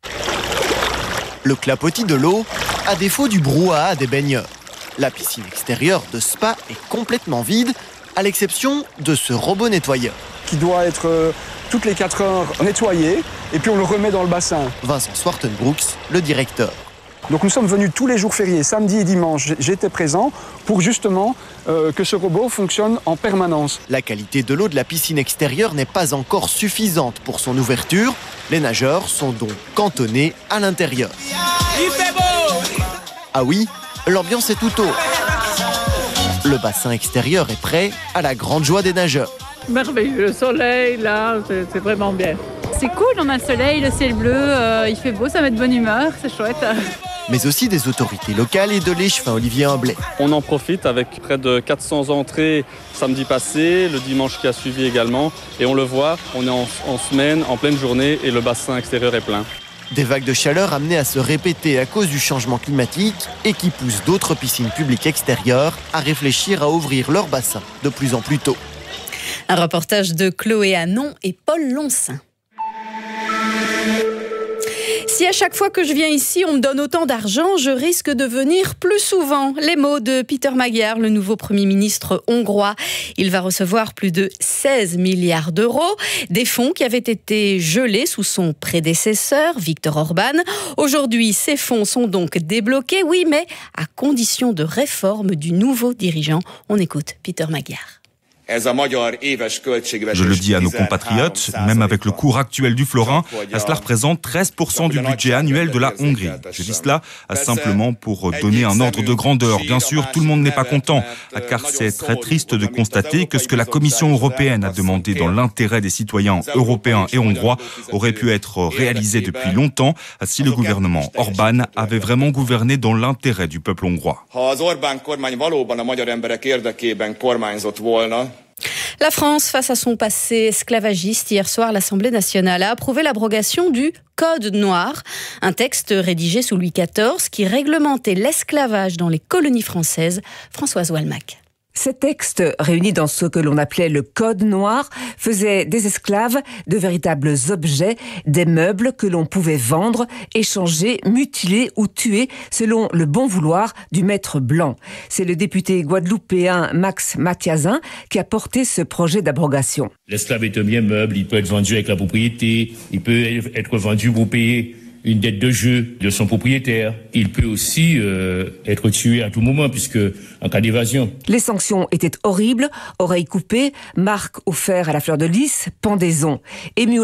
Le clapotis de l'eau, à défaut du brouhaha des baigneurs. La piscine extérieure de Spa est complètement vide, à l'exception de ce robot nettoyeur. Qui doit être euh, toutes les quatre heures nettoyé, et puis on le remet dans le bassin. Vincent Swartenbrooks, le directeur. Donc nous sommes venus tous les jours fériés, samedi et dimanche, j'étais présent pour justement euh, que ce robot fonctionne en permanence. La qualité de l'eau de la piscine extérieure n'est pas encore suffisante pour son ouverture. Les nageurs sont donc cantonnés à l'intérieur. Il fait beau! Ah oui, l'ambiance est tout autre. Le bassin extérieur est prêt, à la grande joie des nageurs. Merveilleux, le soleil là, c'est, c'est vraiment bien. C'est cool, on a le soleil, le ciel bleu, euh, il fait beau, ça met de bonne humeur, c'est chouette. Mais aussi des autorités locales et de l'échevin Olivier Humblay. On en profite avec près de quatre cents entrées samedi passé, le dimanche qui a suivi également. Et on le voit, on est en, en semaine, en pleine journée et le bassin extérieur est plein. Des vagues de chaleur amenées à se répéter à cause du changement climatique et qui poussent d'autres piscines publiques extérieures à réfléchir à ouvrir leur bassin de plus en plus tôt. Un reportage de Chloé Anon et Paul Loncin. Si à chaque fois que je viens ici, on me donne autant d'argent, je risque de venir plus souvent. Les mots de Péter Magyar, le nouveau Premier ministre hongrois. Il va recevoir plus de seize milliards d'euros, des fonds qui avaient été gelés sous son prédécesseur, Viktor Orban. Aujourd'hui, ces fonds sont donc débloqués, oui, mais à condition de réforme du nouveau dirigeant. On écoute Péter Magyar. Je le dis à nos compatriotes, même avec le cours actuel du florin, cela représente treize pour cent du budget annuel de la Hongrie. Je dis cela simplement pour donner un ordre de grandeur. Bien sûr, tout le monde n'est pas content, car c'est très triste de constater que ce que la Commission européenne a demandé dans l'intérêt des citoyens européens et hongrois aurait pu être réalisé depuis longtemps si le gouvernement Orban avait vraiment gouverné dans l'intérêt du peuple hongrois. La France, face à son passé esclavagiste, hier soir, l'Assemblée nationale a approuvé l'abrogation du Code noir, un texte rédigé sous Louis quatorze qui réglementait l'esclavage dans les colonies françaises. Françoise Walmack. Ces textes, réunis dans ce que l'on appelait le Code noir, faisaient des esclaves de véritables objets, des meubles que l'on pouvait vendre, échanger, mutiler ou tuer selon le bon vouloir du maître blanc. C'est le député guadeloupéen Max Mathiazin qui a porté ce projet d'abrogation. L'esclave est un bien meuble, il peut être vendu avec la propriété, il peut être vendu pour payer une dette de jeu de son propriétaire. Il peut aussi euh, être tué à tout moment, puisque en cas d'évasion. Les sanctions étaient horribles, oreilles coupées, marques au fer à la fleur de lys, pendaison. Ému